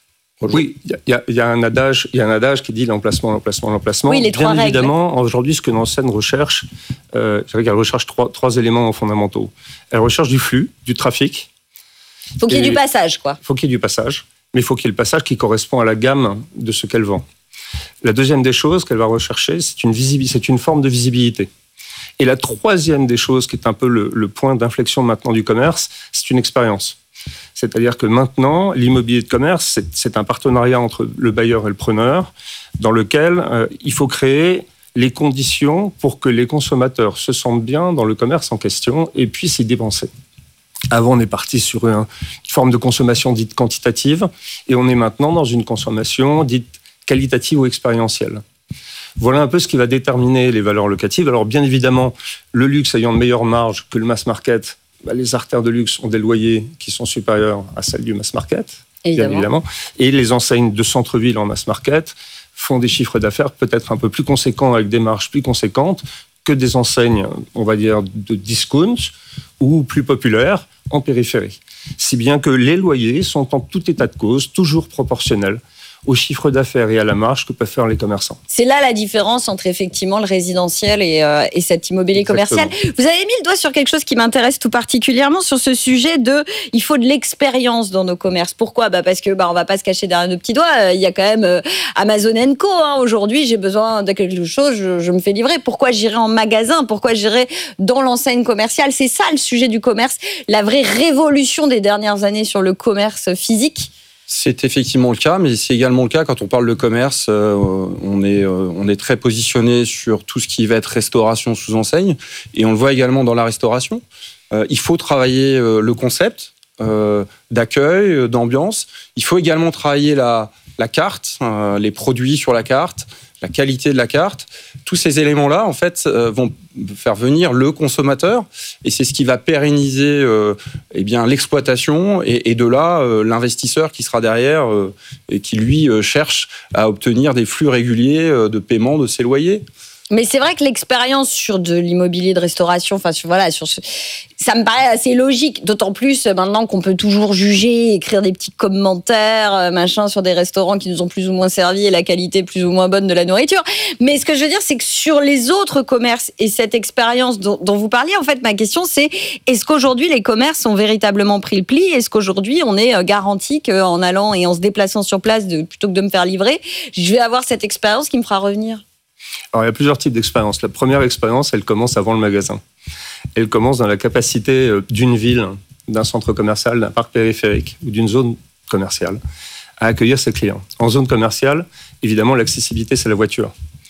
Oui, il y, y, y a un adage, il y a un adage qui dit l'emplacement, l'emplacement, l'emplacement. Oui, les Bien trois évidemment, règles. Aujourd'hui, ce que l'enseigne recherche, euh, je dirais qu'elle recherche trois, trois éléments fondamentaux. Elle recherche du flux, du trafic. Il faut qu'il y ait du passage, quoi. Il faut qu'il y ait du passage, mais il faut qu'il y ait le passage qui correspond à la gamme de ce qu'elle vend. La deuxième des choses qu'elle va rechercher, c'est une, visibi- c'est une forme de visibilité. Et la troisième des choses, qui est un peu le, le point d'inflexion maintenant du commerce, c'est une expérience. C'est-à-dire que maintenant, l'immobilier de commerce, c'est, c'est un partenariat entre le bailleur et le preneur, dans lequel euh, il faut créer les conditions pour que les consommateurs se sentent bien dans le commerce en question et puissent y dépenser. Avant, on est parti sur une forme de consommation dite quantitative, et on est maintenant dans une consommation dite qualitative ou expérientielle. Voilà un peu ce qui va déterminer les valeurs locatives. Alors bien évidemment, le luxe ayant de meilleures marges que le mass market, bah, les artères de luxe ont des loyers qui sont supérieurs à celles du mass market, évidemment. bien évidemment. Et les enseignes de centre-ville en mass market font des chiffres d'affaires peut-être un peu plus conséquents, avec des marges plus conséquentes, que des enseignes, on va dire, de discount ou plus populaires en périphérie. Si bien que les loyers sont en tout état de cause toujours proportionnels au chiffre d'affaires et à la marge que peuvent faire les commerçants. C'est là la différence entre effectivement le résidentiel et, euh, et cet immobilier Exactement. commercial. Vous avez mis le doigt sur quelque chose qui m'intéresse tout particulièrement, sur ce sujet de il faut de l'expérience dans nos commerces. Pourquoi ? Bah parce que bah on va pas se cacher derrière nos petits doigts. Il y a quand même euh, Amazon and Co. Hein. Aujourd'hui, j'ai besoin de quelque chose, je, je me fais livrer. Pourquoi j'irai en magasin ? Pourquoi j'irai dans l'enseigne commerciale ? C'est ça le sujet du commerce, la vraie révolution des dernières années sur le commerce physique. C'est effectivement le cas, mais c'est également le cas quand on parle de commerce. Euh, on, est, euh, on est très positionné sur tout ce qui va être restauration sous enseigne, et on le voit également dans la restauration. Euh, il faut travailler euh, le concept euh, d'accueil, euh, d'ambiance. Il faut également travailler la, la carte, euh, les produits sur la carte, la qualité de la carte. Tous ces éléments-là, en fait, euh, vont faire venir le consommateur, et c'est ce qui va pérenniser euh, eh bien, l'exploitation, et, et de là, euh, l'investisseur qui sera derrière euh, et qui, lui, euh, cherche à obtenir des flux réguliers euh, de paiement de ses loyers. Mais c'est vrai que l'expérience sur de l'immobilier de restauration, enfin sur, voilà, sur ce, ça me paraît assez logique. D'autant plus maintenant qu'on peut toujours juger, écrire des petits commentaires, machin, sur des restaurants qui nous ont plus ou moins servi et la qualité plus ou moins bonne de la nourriture. Mais ce que je veux dire, c'est que sur les autres commerces et cette expérience dont, dont vous parliez, en fait, ma question, c'est est-ce qu'aujourd'hui les commerces ont véritablement pris le pli ? Est-ce qu'aujourd'hui on est garanti qu'en allant et en se déplaçant sur place, de, plutôt que de me faire livrer, je vais avoir cette expérience qui me fera revenir ? Alors, il y a plusieurs types d'expériences. La première expérience, elle commence avant le magasin. Elle commence dans la capacité d'une ville, d'un centre commercial, d'un parc périphérique ou d'une zone commerciale à accueillir ses clients. En zone commerciale, évidemment, l'accessibilité, c'est la voiture.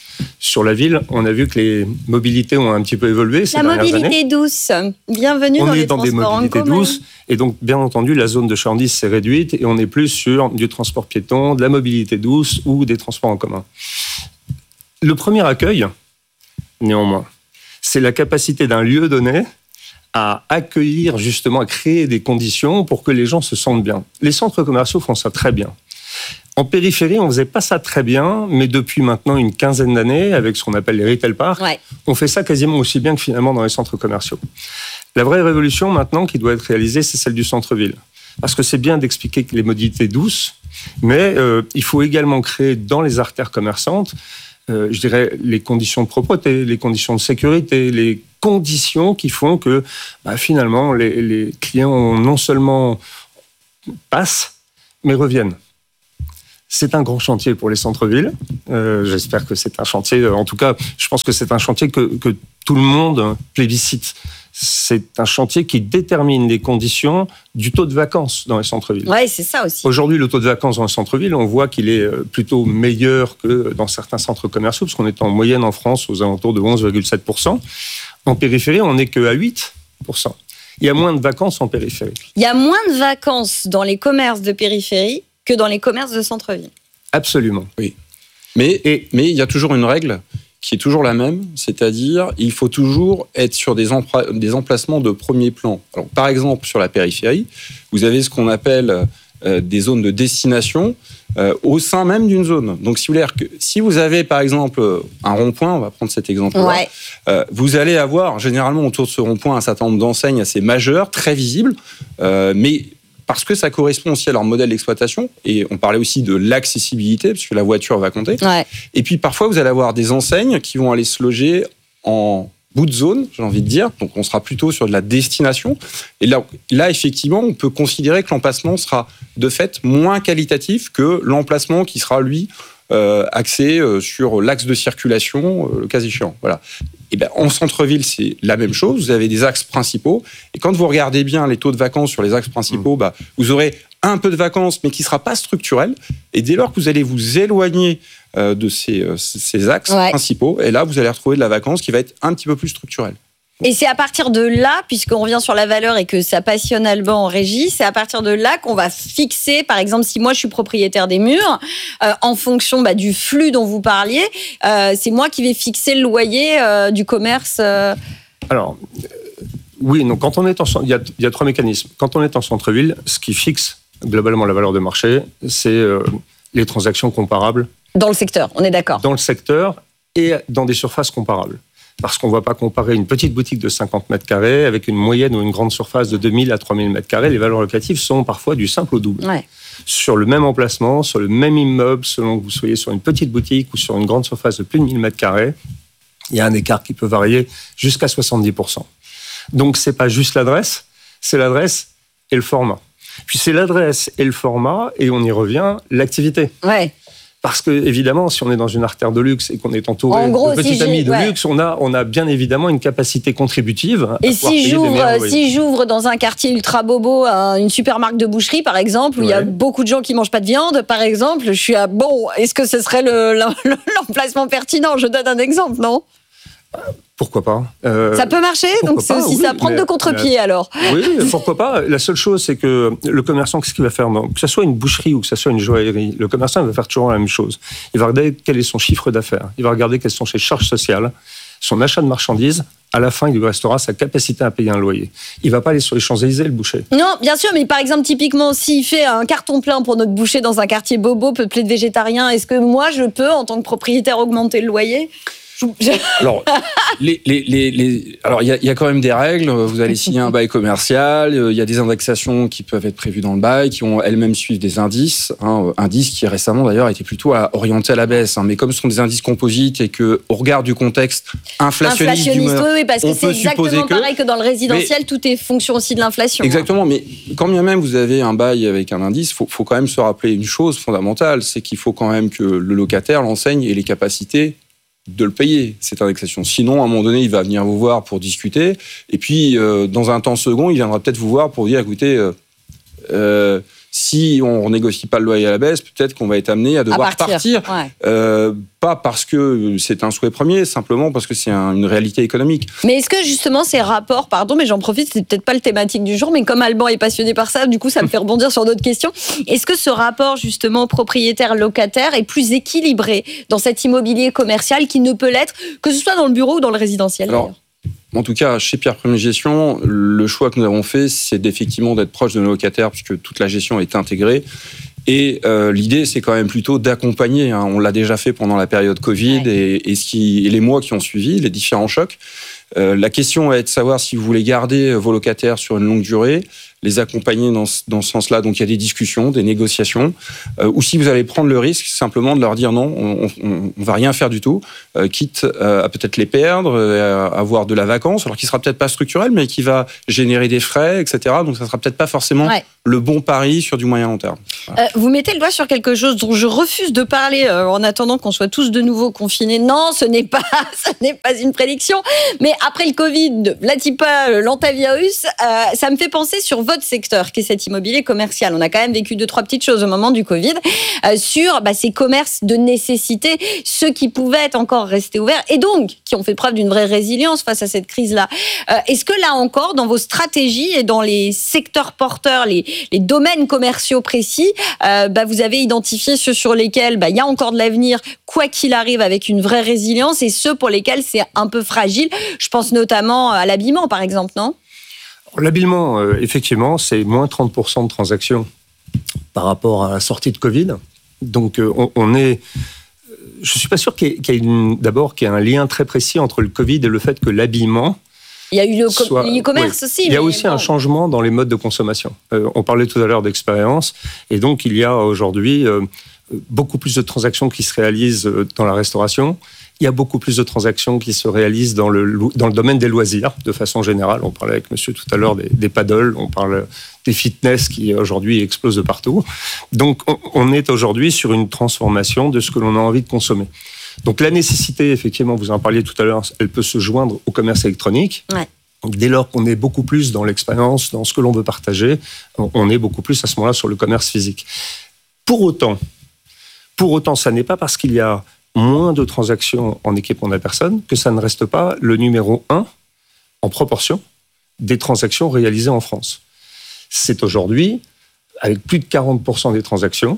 Sur la ville, on a vu que les mobilités ont un petit peu évolué ces dernières années. La mobilité douce. Bienvenue on dans les transports en commun. On est dans des mobilités douces. Et donc, bien entendu, la zone de chalandise s'est réduite et on est plus sur du transport piéton, de la mobilité douce ou des transports en commun. Le premier accueil, néanmoins, c'est la capacité d'un lieu donné à accueillir, justement, à créer des conditions pour que les gens se sentent bien. Les centres commerciaux font ça très bien. En périphérie, on ne faisait pas ça très bien, mais depuis maintenant une quinzaine d'années, avec ce qu'on appelle les retail parks, ouais. on fait ça quasiment aussi bien que finalement dans les centres commerciaux. La vraie révolution maintenant qui doit être réalisée, c'est celle du centre-ville. Parce que c'est bien d'expliquer les mobilités douces, mais euh, il faut également créer dans les artères commerçantes Euh, je dirais, les conditions de propreté, les conditions de sécurité, les conditions qui font que bah, finalement les, les clients non seulement passent, mais reviennent. C'est un grand chantier pour les centres-villes. Euh, j'espère que c'est un chantier, en tout cas, je pense que c'est un chantier que, que tout le monde plébiscite. C'est un chantier qui détermine les conditions du taux de vacances dans les centres-villes. Oui, c'est ça aussi. Aujourd'hui, le taux de vacances dans les centres-villes, on voit qu'il est plutôt meilleur que dans certains centres commerciaux, parce qu'on est en moyenne en France aux alentours de onze virgule sept pour cent. En périphérie, on n'est qu'à huit pour cent. Il y a moins de vacances en périphérie. Il y a moins de vacances dans les commerces de périphérie que dans les commerces de centre-ville. Absolument. Oui. Mais, et, mais il y a toujours une règle qui est toujours la même, c'est-à-dire il faut toujours être sur des, empra- des emplacements de premier plan. Alors, par exemple, sur la périphérie, vous avez ce qu'on appelle euh, des zones de destination euh, au sein même d'une zone. Donc, si vous, voulez, si vous avez, par exemple, un rond-point, on va prendre cet exemple-là, ouais. euh, vous allez avoir généralement autour de ce rond-point un certain nombre d'enseignes assez majeures, très visibles, euh, mais parce que ça correspond aussi à leur modèle d'exploitation. Et on parlait aussi de l'accessibilité, parce que la voiture va compter. Ouais. Et puis, parfois, vous allez avoir des enseignes qui vont aller se loger en bout de zone, j'ai envie de dire. Donc, on sera plutôt sur de la destination. Et là, là effectivement, on peut considérer que l'emplacement sera, de fait, moins qualitatif que l'emplacement qui sera, lui, euh, axé euh, sur l'axe de circulation, euh, le cas échéant. Voilà. Et ben, en centre-ville, c'est la même chose. Vous avez des axes principaux. Et quand vous regardez bien les taux de vacances sur les axes principaux, mmh. bah, vous aurez un peu de vacances, mais qui ne sera pas structurel. Et dès lors que vous allez vous éloigner euh, de ces, euh, ces axes ouais. principaux, et là, vous allez retrouver de la vacance qui va être un petit peu plus structurelle. Et c'est à partir de là, puisqu'on revient sur la valeur et que ça passionne Alban en régie, c'est à partir de là qu'on va fixer, par exemple, si moi je suis propriétaire des murs, euh, en fonction bah, du flux dont vous parliez, euh, c'est moi qui vais fixer le loyer euh, du commerce. Euh... Alors, euh, oui, donc quand on est en, il y a, il y a trois mécanismes. Quand on est en centre-ville, ce qui fixe globalement la valeur de marché, c'est euh, les transactions comparables. Dans le secteur, on est d'accord. Dans le secteur et dans des surfaces comparables. Parce qu'on ne va pas comparer une petite boutique de cinquante mètres carrés avec une moyenne ou une grande surface de deux mille à trois mille mètres carrés. Les valeurs locatives sont parfois du simple au double. Ouais. Sur le même emplacement, sur le même immeuble, selon que vous soyez sur une petite boutique ou sur une grande surface de plus de mille mètres carrés, il y a un écart qui peut varier jusqu'à soixante-dix pour cent. Donc, ce n'est pas juste l'adresse, c'est l'adresse et le format. Puis c'est l'adresse et le format, et on y revient, l'activité. Ouais. Parce que, évidemment, si on est dans une artère de luxe et qu'on est entouré en gros, de petits si amis de ouais. luxe, on a, on a bien évidemment une capacité contributive. Et à si j'ouvre, si j'ouvre dans un quartier ultra bobo une super marque de boucherie, par exemple, où ouais. il y a beaucoup de gens qui mangent pas de viande, par exemple, je suis à bon, est-ce que ce serait le, le, l'emplacement pertinent ? Je donne un exemple, non ? Pourquoi pas euh, Ça peut marcher, donc c'est aussi oui, ça prendre de contre-pied mais, alors. Oui, pourquoi pas. La seule chose, c'est que le commerçant, qu'est-ce qu'il va faire ? Que ce soit une boucherie ou que ce soit une joaillerie, le commerçant il va faire toujours la même chose. Il va regarder quel est son chiffre d'affaires. Il va regarder quelles sont ses charges sociales, son achat de marchandises. À la fin, il lui restera sa capacité à payer un loyer. Il ne va pas aller sur les Champs-Élysées, le boucher. Non, bien sûr, mais par exemple, typiquement, s'il fait un carton plein pour notre boucher dans un quartier bobo, peuplé de végétariens, est-ce que moi, je peux, en tant que propriétaire, augmenter le loyer ? Alors, les, les, les, les, alors il y, y a quand même des règles. Vous allez signer un bail commercial. Il y a des indexations qui peuvent être prévues dans le bail, qui ont elles-mêmes suivre des indices. Hein, indices qui récemment d'ailleurs étaient plutôt à, orientés à la baisse. Hein, mais comme ce sont des indices composites et que, au regard du contexte inflationniste, inflationniste du, oui, parce que c'est exactement pareil que, que dans le résidentiel, mais, tout est fonction aussi de l'inflation. Exactement. Hein. Mais quand bien même vous avez un bail avec un indice, faut, faut quand même se rappeler une chose fondamentale, c'est qu'il faut quand même que le locataire, l'enseigne, ait les capacités de le payer, cette indexation. Sinon, à un moment donné, il va venir vous voir pour discuter. Et puis, euh, dans un temps second, il viendra peut-être vous voir pour dire, écoutez, euh, euh, si on ne négocie pas le loyer à la baisse, peut-être qu'on va être amené à devoir à partir. partir. Ouais. Euh, pas parce que c'est un souhait premier, simplement parce que c'est un, une réalité économique. Mais est-ce que justement ces rapports, pardon, mais j'en profite, c'est peut-être pas le thématique du jour, mais comme Alban est passionné par ça, du coup ça me fait rebondir sur d'autres questions. Est-ce que ce rapport justement propriétaire-locataire est plus équilibré dans cet immobilier commercial qui ne peut l'être, que ce soit dans le bureau ou dans le résidentiel? Alors, en tout cas, chez Pierre Premier Gestion, le choix que nous avons fait, c'est effectivement d'être proche de nos locataires, puisque toute la gestion est intégrée. Et euh, l'idée, c'est quand même plutôt d'accompagner. Hein. On l'a déjà fait pendant la période Covid ouais. et, et, ce qui, et les mois qui ont suivi, les différents chocs. Euh, la question est de savoir si vous voulez garder vos locataires sur une longue durée. les accompagner dans ce, dans ce sens-là. Donc, il y a des discussions, des négociations. Euh, ou si vous allez prendre le risque simplement de leur dire non, on ne va rien faire du tout, euh, quitte euh, à peut-être les perdre, euh, à avoir de la vacance, alors qui sera peut-être pas structurel, mais qui va générer des frais, et cetera. Donc, ça sera peut-être pas forcément ouais. le bon pari sur du moyen long terme. Voilà. Euh, vous mettez le doigt sur quelque chose dont je refuse de parler euh, en attendant qu'on soit tous de nouveau confinés. Non, ce n'est pas, ce n'est pas une prédiction. Mais après le Covid, l'Atipa, l'antavirus, euh, ça me fait penser sur votre secteur, qui est cet immobilier commercial. On a quand même vécu deux, trois petites choses au moment du Covid, euh, sur bah, ces commerces de nécessité, ceux qui pouvaient être encore restés ouverts, et donc qui ont fait preuve d'une vraie résilience face à cette crise-là. Euh, est-ce que là encore, dans vos stratégies et dans les secteurs porteurs, les, les domaines commerciaux précis, euh, bah, vous avez identifié ceux sur lesquels bah, il y a encore de l'avenir, quoi qu'il arrive, avec une vraie résilience, et ceux pour lesquels c'est un peu fragile? Je pense notamment à l'habillement, par exemple, non? L'habillement, euh, effectivement, c'est moins trente pour cent de transactions par rapport à la sortie de Covid. Donc, euh, on, on est... Je ne suis pas sûr qu'il y ait, qu'il y ait une, d'abord qu'il y ait un lien très précis entre le Covid et le fait que l'habillement... Il y a eu le soit, e-commerce oui. aussi. Il y a mais aussi bon. un changement dans les modes de consommation. Euh, on parlait tout à l'heure d'expérience, et donc il y a aujourd'hui euh, beaucoup plus de transactions qui se réalisent dans la restauration. Il y a beaucoup plus de transactions qui se réalisent dans le, dans le domaine des loisirs, de façon générale. On parlait avec monsieur tout à l'heure des, des paddles, on parle des fitness qui aujourd'hui explosent de partout. Donc on, on est aujourd'hui sur une transformation de ce que l'on a envie de consommer. Donc la nécessité, effectivement, vous en parliez tout à l'heure, elle peut se joindre au commerce électronique. Ouais. Donc, dès lors qu'on est beaucoup plus dans l'expérience, dans ce que l'on veut partager, on est beaucoup plus à ce moment-là sur le commerce physique. Pour autant, pour autant, ça n'est pas parce qu'il y a moins de transactions en équipement de la personne que ça ne reste pas le numéro un en proportion des transactions réalisées en France. C'est aujourd'hui, avec plus de quarante pour cent des transactions,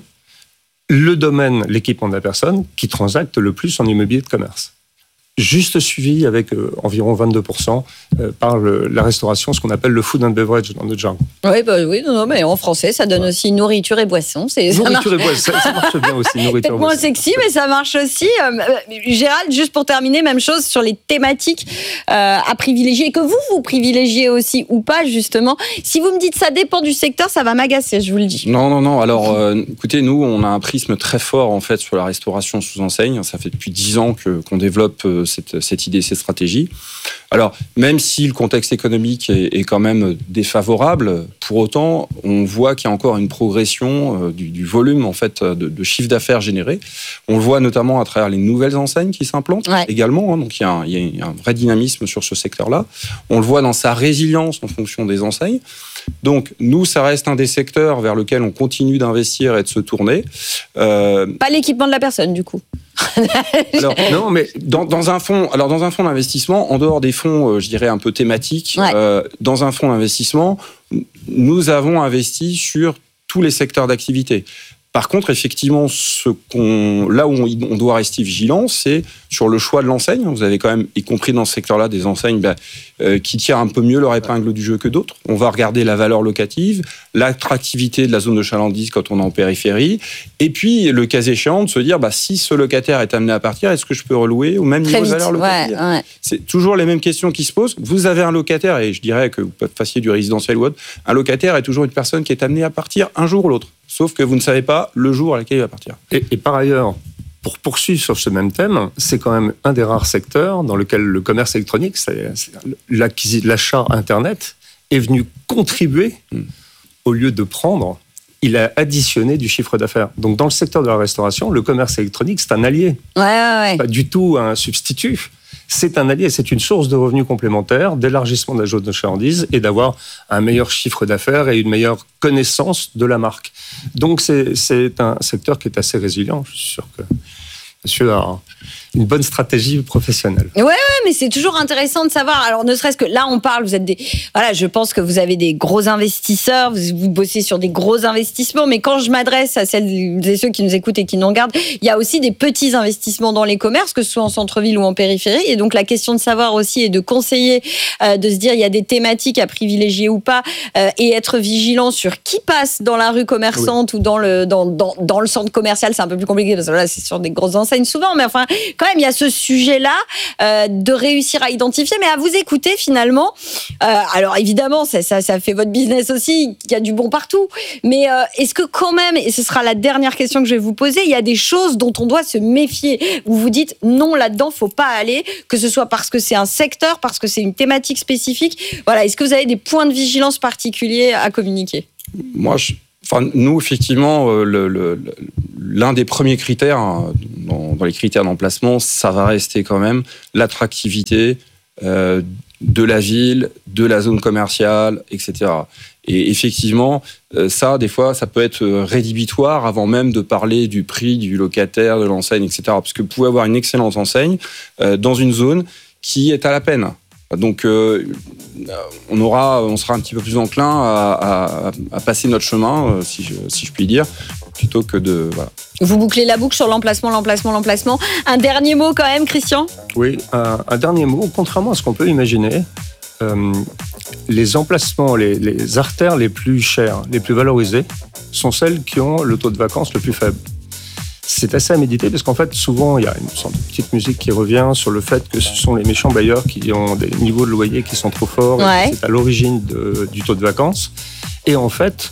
le domaine, l'équipement de la personne, qui transacte le plus en immobilier de commerce. Juste suivi avec euh, environ vingt-deux pour cent euh, par le, la restauration, ce qu'on appelle le food and beverage dans notre jargon. Oui, bah, oui non, non, mais en français, ça donne ouais. aussi nourriture et boisson. C'est, nourriture et boisson, ça, ça marche bien aussi. Peut-être moins sexy, mais ça marche aussi. Euh, Gérald, juste pour terminer, même chose sur les thématiques euh, à privilégier, que vous, vous privilégiez aussi ou pas, justement. Si vous me dites ça dépend du secteur, ça va m'agacer, je vous le dis. Non, non, non. Alors, euh, écoutez, nous, on a un prisme très fort, en fait, sur la restauration sous enseigne. Ça fait depuis dix ans que, qu'on développe euh, Cette, cette idée, cette stratégie. Alors, même si le contexte économique est, est quand même défavorable, pour autant, on voit qu'il y a encore une progression euh, du, du volume en fait de, de chiffre d'affaires généré. On le voit notamment à travers les nouvelles enseignes qui s'implantent ouais. également. Hein, donc, il y, a un, il y a un vrai dynamisme sur ce secteur-là. On le voit dans sa résilience en fonction des enseignes. Donc, nous, ça reste un des secteurs vers lequel on continue d'investir et de se tourner. Euh... Pas l'équipement de la personne, du coup. alors, non, mais dans, dans un fonds, alors dans un fonds d'investissement, en dehors des fonds, euh, je dirais un peu thématiques, ouais. euh, dans un fonds d'investissement, nous avons investi sur tous les secteurs d'activité. Par contre, effectivement, ce qu'on, là où on, on doit rester vigilant, c'est sur le choix de l'enseigne. Vous avez quand même, y compris dans ce secteur-là, des enseignes bah, euh, qui tirent un peu mieux leur épingle du jeu que d'autres. On va regarder la valeur locative, l'attractivité de la zone de chalandise quand on est en périphérie, et puis, le cas échéant, de se dire, bah, si ce locataire est amené à partir, est-ce que je peux relouer au même Très niveau vite, de valeur locative ouais, ouais. C'est toujours les mêmes questions qui se posent. Vous avez un locataire, et je dirais que vous fassiez du résidentiel ou autre, un locataire est toujours une personne qui est amenée à partir un jour ou l'autre. Sauf que vous ne savez pas le jour à laquelle il va partir. Et, et par ailleurs, pour poursuivre sur ce même thème, c'est quand même un des rares secteurs dans lequel le commerce électronique, c'est, c'est l'achat Internet, est venu contribuer, mmh. au lieu de prendre, il a additionné du chiffre d'affaires. Donc dans le secteur de la restauration, le commerce électronique, c'est un allié. Ouais, ouais, ouais. Pas du tout un substitut. C'est un allié, c'est une source de revenus complémentaires, d'élargissement de la zone de chalandise et d'avoir un meilleur chiffre d'affaires et une meilleure connaissance de la marque. Donc c'est, c'est un secteur qui est assez résilient. Je suis sûr que monsieur a une bonne stratégie professionnelle. Ouais, ouais, mais c'est toujours intéressant de savoir. Alors, ne serait-ce que là, on parle, vous êtes des... Voilà, je pense que vous avez des gros investisseurs, vous, vous bossez sur des gros investissements, mais quand je m'adresse à celles et ceux qui nous écoutent et qui nous regardent, il y a aussi des petits investissements dans les commerces, que ce soit en centre-ville ou en périphérie. Et donc, la question de savoir aussi et de conseiller, euh, de se dire, il y a des thématiques à privilégier ou pas, euh, et être vigilant sur qui passe dans la rue commerçante oui. ou dans le, dans, dans, dans le centre commercial. C'est un peu plus compliqué parce que là, c'est sur des grosses enseignes souvent, mais enfin, quand quand même, il y a ce sujet-là euh, de réussir à identifier, mais à vous écouter finalement. Euh, alors évidemment, ça, ça, ça fait votre business aussi, il y a du bon partout. Mais euh, est-ce que quand même, et ce sera la dernière question que je vais vous poser, il y a des choses dont on doit se méfier. Vous vous dites non, là-dedans, faut pas aller, que ce soit parce que c'est un secteur, parce que c'est une thématique spécifique. Voilà, est-ce que vous avez des points de vigilance particuliers à communiquer ? Moi, je... Enfin, nous, effectivement, euh, le, le, l'un des premiers critères, hein, dans, dans les critères d'emplacement, ça va rester quand même l'attractivité euh, de la ville, de la zone commerciale, et cetera. Et effectivement, euh, ça, des fois, ça peut être rédhibitoire avant même de parler du prix du locataire, de l'enseigne, et cetera. Parce que vous pouvez avoir une excellente enseigne euh, dans une zone qui est à la peine. Donc, euh, on aura, on sera un petit peu plus enclin à, à, à passer notre chemin, euh, si, je, si je puis dire, plutôt que de... Voilà. Vous bouclez la boucle sur l'emplacement, l'emplacement, l'emplacement. Un dernier mot quand même, Christian ? Oui, un, un dernier mot. Contrairement à ce qu'on peut imaginer, euh, les emplacements, les, les artères les plus chères, les plus valorisées, sont celles qui ont le taux de vacances le plus faible. C'est assez à méditer parce qu'en fait, souvent, il y a une sorte de petite musique qui revient sur le fait que ce sont les méchants bailleurs qui ont des niveaux de loyer qui sont trop forts. Ouais. Et c'est à l'origine de, du taux de vacances. Et en fait,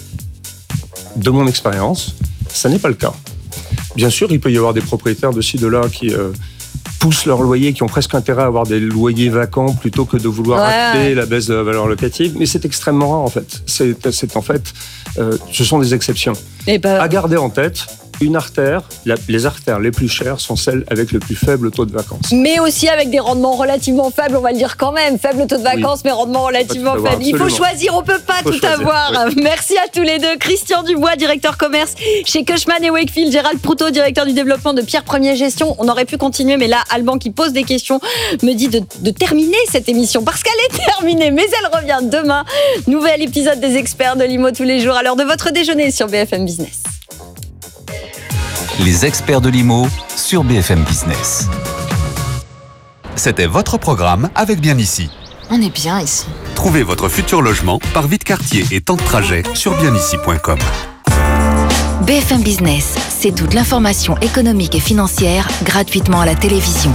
de mon expérience, ça n'est pas le cas. Bien sûr, il peut y avoir des propriétaires de ci, de là qui euh, poussent leur loyer, qui ont presque intérêt à avoir des loyers vacants plutôt que de vouloir ouais. acter la baisse de la valeur locative. Mais c'est extrêmement rare, en fait. C'est, c'est en fait, euh, ce sont des exceptions. Et bah... À garder en tête, une artère, la, les artères les plus chères sont celles avec le plus faible taux de vacances. Mais aussi avec des rendements relativement faibles, on va le dire quand même. Faible taux de vacances, oui. mais rendement relativement faible. Avoir, Il faut choisir, on ne peut pas tout choisir. avoir. Oui. Merci à tous les deux. Christian Dubois, directeur commerce chez Cushman et Wakefield. Gérald Proutot, directeur du développement de Pierre Premier Gestion. On aurait pu continuer, mais là, Alban qui pose des questions me dit de, de terminer cette émission parce qu'elle est terminée, mais elle revient demain. Nouvel épisode des experts de l'I M O tous les jours à l'heure de votre déjeuner sur B F M Business. Les experts de l'I M O sur B F M Business. C'était votre programme avec Bien Ici. On est bien ici. Trouvez votre futur logement par Vite Quartier et temps de trajet sur bien ici point com. B F M Business, c'est toute l'information économique et financière gratuitement à la télévision.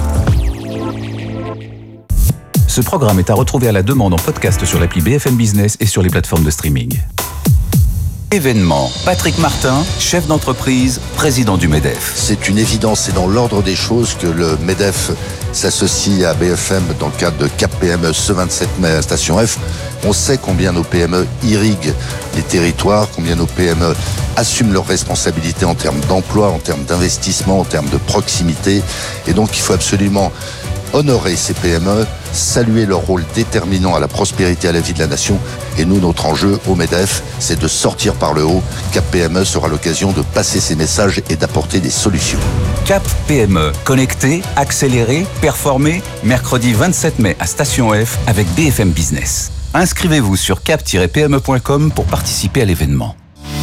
Ce programme est à retrouver à la demande en podcast sur l'appli B F M Business et sur les plateformes de streaming. Événement. Patrick Martin, chef d'entreprise, président du MEDEF. C'est une évidence, c'est dans l'ordre des choses que le MEDEF s'associe à B F M dans le cadre de Cap P M E ce vingt-sept mai à Station F. On sait combien nos P M E irriguent les territoires, combien nos P M E assument leurs responsabilités en termes d'emploi, en termes d'investissement, en termes de proximité. Et donc il faut absolument honorer ces P M E, saluer leur rôle déterminant à la prospérité et à la vie de la nation. Et nous, notre enjeu au MEDEF, c'est de sortir par le haut. Cap P M E sera l'occasion de passer ces messages et d'apporter des solutions. Cap P M E, connecté, accéléré, performé, mercredi vingt-sept mai à Station F avec B F M Business. Inscrivez-vous sur cap tiret p m e point com pour participer à l'événement.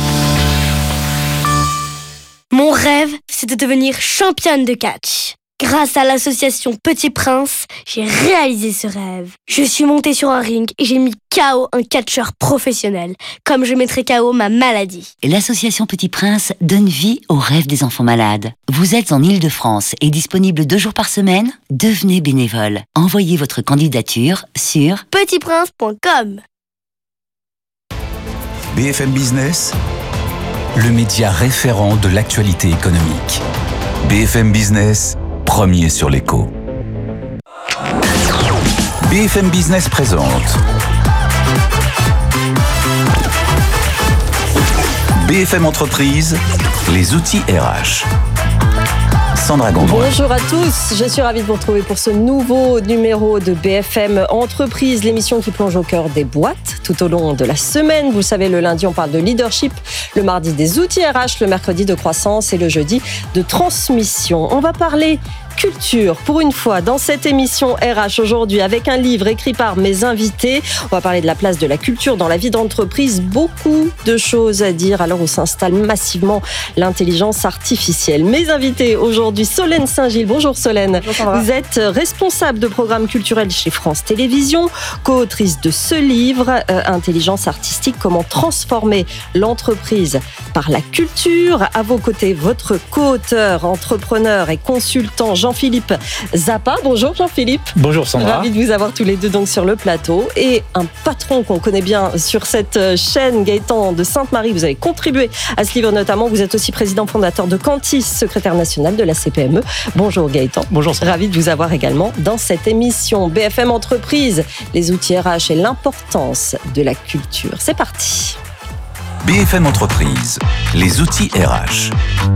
Mon rêve, c'est de devenir championne de catch. Grâce à l'association Petit Prince, j'ai réalisé ce rêve. Je suis montée sur un ring et j'ai mis K O un catcheur professionnel, comme je mettrai K O ma maladie. L'association Petit Prince donne vie aux rêves des enfants malades. Vous êtes en Île-de-France et disponible deux jours par semaine ? Devenez bénévole. Envoyez votre candidature sur petit prince point com. B F M Business, le média référent de l'actualité économique. B F M Business, premier sur l'écho. B F M Business présente B F M Entreprise, les outils R H. Sandra Gondouin. Bonjour à tous, je suis ravie de vous retrouver pour ce nouveau numéro de B F M Entreprise, l'émission qui plonge au cœur des boîtes tout au long de la semaine. Vous le savez, le lundi on parle de leadership, le mardi des outils R H, le mercredi de croissance et le jeudi de transmission. On va parler culture, pour une fois, dans cette émission R H aujourd'hui, avec un livre écrit par mes invités. On va parler de la place de la culture dans la vie d'entreprise. Beaucoup de choses à dire à l'heure où s'installe massivement l'intelligence artificielle. Mes invités aujourd'hui, Solène Saint-Gilles. Bonjour Solène. Bonjour. Vous êtes responsable de programme culturel chez France Télévisions, co-autrice de ce livre, euh, Intelligence artistique, comment transformer l'entreprise par la culture. À vos côtés, votre co-auteur, entrepreneur et consultant Jean Jean-Philippe Zappa. Bonjour Jean-Philippe. Bonjour Sandra. Ravi de vous avoir tous les deux donc sur le plateau. Et un patron qu'on connaît bien sur cette chaîne, Gaëtan de Sainte-Marie. Vous avez contribué à ce livre notamment. Vous êtes aussi président fondateur de Cantis, secrétaire national de la C P M E. Bonjour Gaëtan. Bonjour Sandra. Ravi de vous avoir également dans cette émission. B F M Entreprise, les outils R H et l'importance de la culture. C'est parti. B F M Entreprise, les outils R H.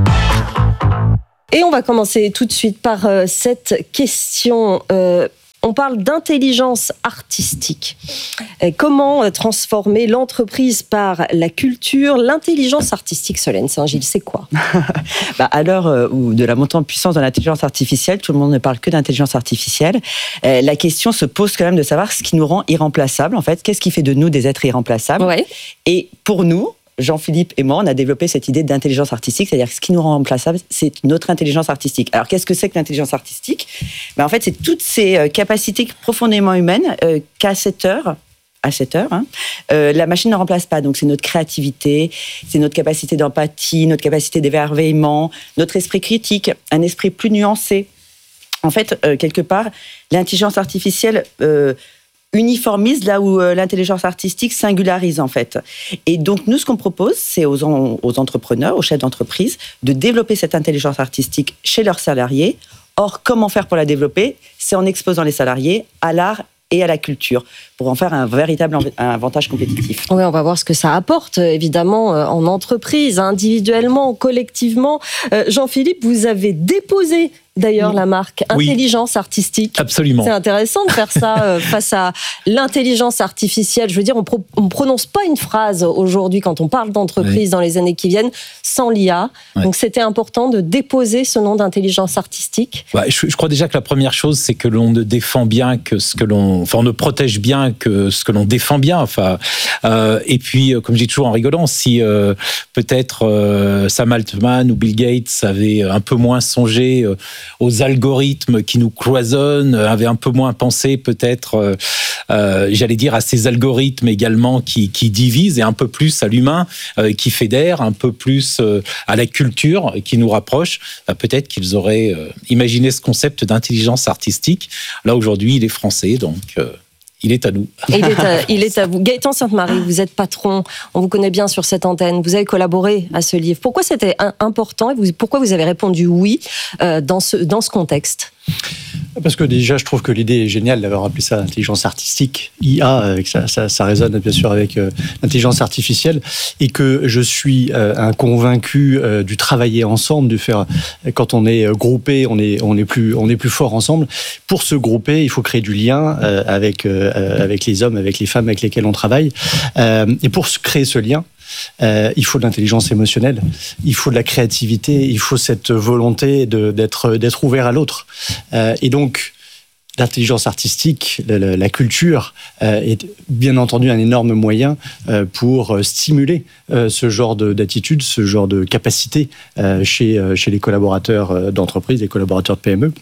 Et on va commencer tout de suite par euh, cette question. Euh, on parle d'intelligence artistique. Et comment euh, transformer l'entreprise par la culture? L'intelligence artistique, Solène Saint-Gilles, c'est quoi? bah, À l'heure euh, où de la montée en puissance de l'intelligence artificielle, tout le monde ne parle que d'intelligence artificielle. Euh, la question se pose quand même de savoir ce qui nous rend irremplaçables. En fait, qu'est-ce qui fait de nous des êtres irremplaçables? Ouais. Et pour nous, Jean-Philippe et moi, on a développé cette idée d'intelligence artistique, c'est-à-dire que ce qui nous rend remplaçables, c'est notre intelligence artistique. Alors, qu'est-ce que c'est que l'intelligence artistique? ben, En fait, c'est toutes ces euh, capacités profondément humaines euh, qu'à cette heure, à cette heure, hein, euh, la machine ne remplace pas. Donc, c'est notre créativité, c'est notre capacité d'empathie, notre capacité d'émerveillement, notre esprit critique, un esprit plus nuancé. En fait, euh, quelque part, l'intelligence artificielle... Euh, uniformise là où euh, l'intelligence artistique singularise en fait. Et donc nous, ce qu'on propose, c'est aux, en, aux entrepreneurs, aux chefs d'entreprise, de développer cette intelligence artistique chez leurs salariés. Or, comment faire pour la développer? C'est en exposant les salariés à l'art et à la culture, pour en faire un véritable avantage compétitif. Oui, on va voir ce que ça apporte, évidemment, en entreprise, individuellement, collectivement. Euh, Jean-Philippe, vous avez déposé d'ailleurs oui. la marque Intelligence oui. Artistique. Absolument. C'est intéressant de faire ça euh, face à l'intelligence artificielle. Je veux dire, on pro- ne prononce pas une phrase aujourd'hui quand on parle d'entreprise oui. dans les années qui viennent sans l'I A. Oui. Donc c'était important de déposer ce nom d'intelligence artistique. Ouais, je, je crois déjà que la première chose, c'est que l'on ne défend bien que ce que l'on... Enfin, on ne protège bien que ce que l'on défend bien. Enfin, euh, et puis, comme je dis toujours en rigolant, si euh, peut-être euh, Sam Altman ou Bill Gates avaient un peu moins songé euh, aux algorithmes qui nous cloisonnent, avaient un peu moins pensé peut-être, euh, euh, j'allais dire, à ces algorithmes également qui, qui divisent, et un peu plus à l'humain euh, qui fédère, un peu plus euh, à la culture qui nous rapproche, bah, peut-être qu'ils auraient euh, imaginé ce concept d'intelligence artistique. Là, aujourd'hui, il est français, donc... Euh, Il est à nous. Il est à, il est à vous. Gaëtan Sainte-Marie, vous êtes patron, on vous connaît bien sur cette antenne, vous avez collaboré à ce livre. Pourquoi c'était important et vous, pourquoi vous avez répondu oui euh, dans, ce, dans ce contexte? Parce que déjà, je trouve que l'idée est géniale d'avoir appelé ça intelligence artistique, I A, avec ça, ça, ça résonne bien sûr avec euh, l'intelligence artificielle, et que je suis euh, un convaincu euh, du travailler ensemble, du faire, quand on est groupé, on est, on est plus, on est plus fort ensemble. Pour se grouper, il faut créer du lien euh, avec, euh, avec les hommes, avec les femmes avec lesquels on travaille. Euh, et pour créer ce lien, Euh, il faut de l'intelligence émotionnelle, il faut de la créativité, il faut cette volonté de, d'être, d'être ouvert à l'autre. Euh, et donc, l'intelligence artistique, la, la, la culture euh, est bien entendu un énorme moyen euh, pour stimuler euh, ce genre de, d'attitude, ce genre de capacité euh, chez, euh, chez les collaborateurs d'entreprise, les collaborateurs de P M E.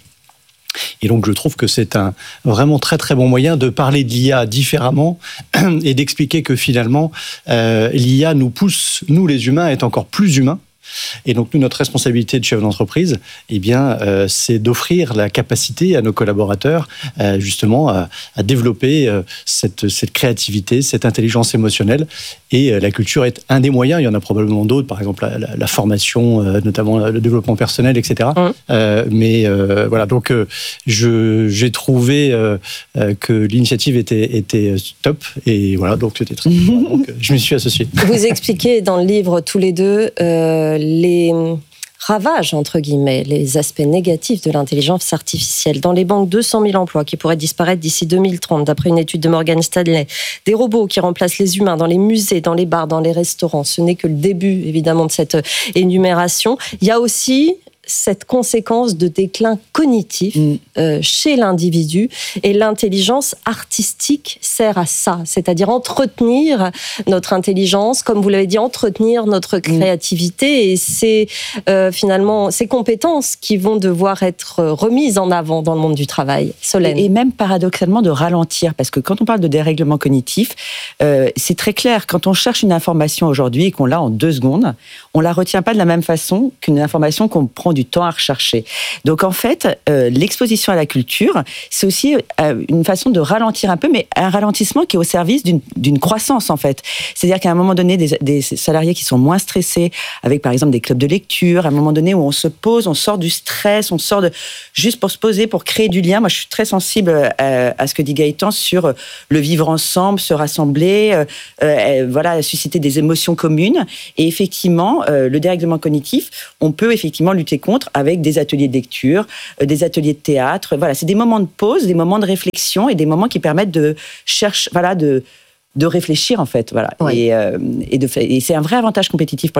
Et donc, je trouve que c'est un vraiment très, très bon moyen de parler de l'I A différemment et d'expliquer que finalement, euh, l'I A nous pousse, nous les humains, à être encore plus humains. Et donc, nous, notre responsabilité de chef d'entreprise, eh bien, euh, c'est d'offrir la capacité à nos collaborateurs, euh, justement, à, à développer euh, cette, cette créativité, cette intelligence émotionnelle. Et euh, la culture est un des moyens. Il y en a probablement d'autres, par exemple la, la, la formation, euh, notamment le développement personnel, et cetera. Mmh. Euh, mais euh, voilà, donc euh, je, j'ai trouvé euh, euh, que l'initiative était, était top. Et voilà, donc c'était très bien. Donc, je m'y suis associé. Vous expliquez dans le livre tous les deux euh, les ravages, entre guillemets, les aspects négatifs de l'intelligence artificielle. Dans les banques, deux cent mille emplois qui pourraient disparaître d'ici deux mille trente, d'après une étude de Morgan Stanley. Des robots qui remplacent les humains dans les musées, dans les bars, dans les restaurants. Ce n'est que le début, évidemment, de cette énumération. Il y a aussi cette conséquence de déclin cognitif mmh. euh, chez l'individu, et l'intelligence artistique sert à ça, c'est-à-dire entretenir notre intelligence, comme vous l'avez dit, entretenir notre créativité, mmh. et c'est euh, finalement ces compétences qui vont devoir être remises en avant dans le monde du travail. Solène. Et, et même paradoxalement de ralentir, parce que quand on parle de dérèglement cognitif, euh, c'est très clair, quand on cherche une information aujourd'hui et qu'on l'a en deux secondes, on la retient pas de la même façon qu'une information qu'on prend du du temps à rechercher. Donc en fait, euh, l'exposition à la culture, c'est aussi euh, une façon de ralentir un peu, mais un ralentissement qui est au service d'une, d'une croissance en fait. C'est-à-dire qu'à un moment donné, des, des salariés qui sont moins stressés, avec par exemple des clubs de lecture, à un moment donné où on se pose, on sort du stress, on sort de juste pour se poser, pour créer du lien. Moi, je suis très sensible à, à ce que dit Gaëtan sur le vivre ensemble, se rassembler, euh, euh, voilà, susciter des émotions communes. Et effectivement, euh, le dérèglement cognitif, on peut effectivement lutter contre avec des ateliers de lecture, euh, des ateliers de théâtre. Voilà, c'est des moments de pause, des moments de réflexion et des moments qui permettent de chercher, voilà, de de réfléchir en fait, voilà. Oui. Et, euh, et, de, et c'est un vrai avantage compétitif pour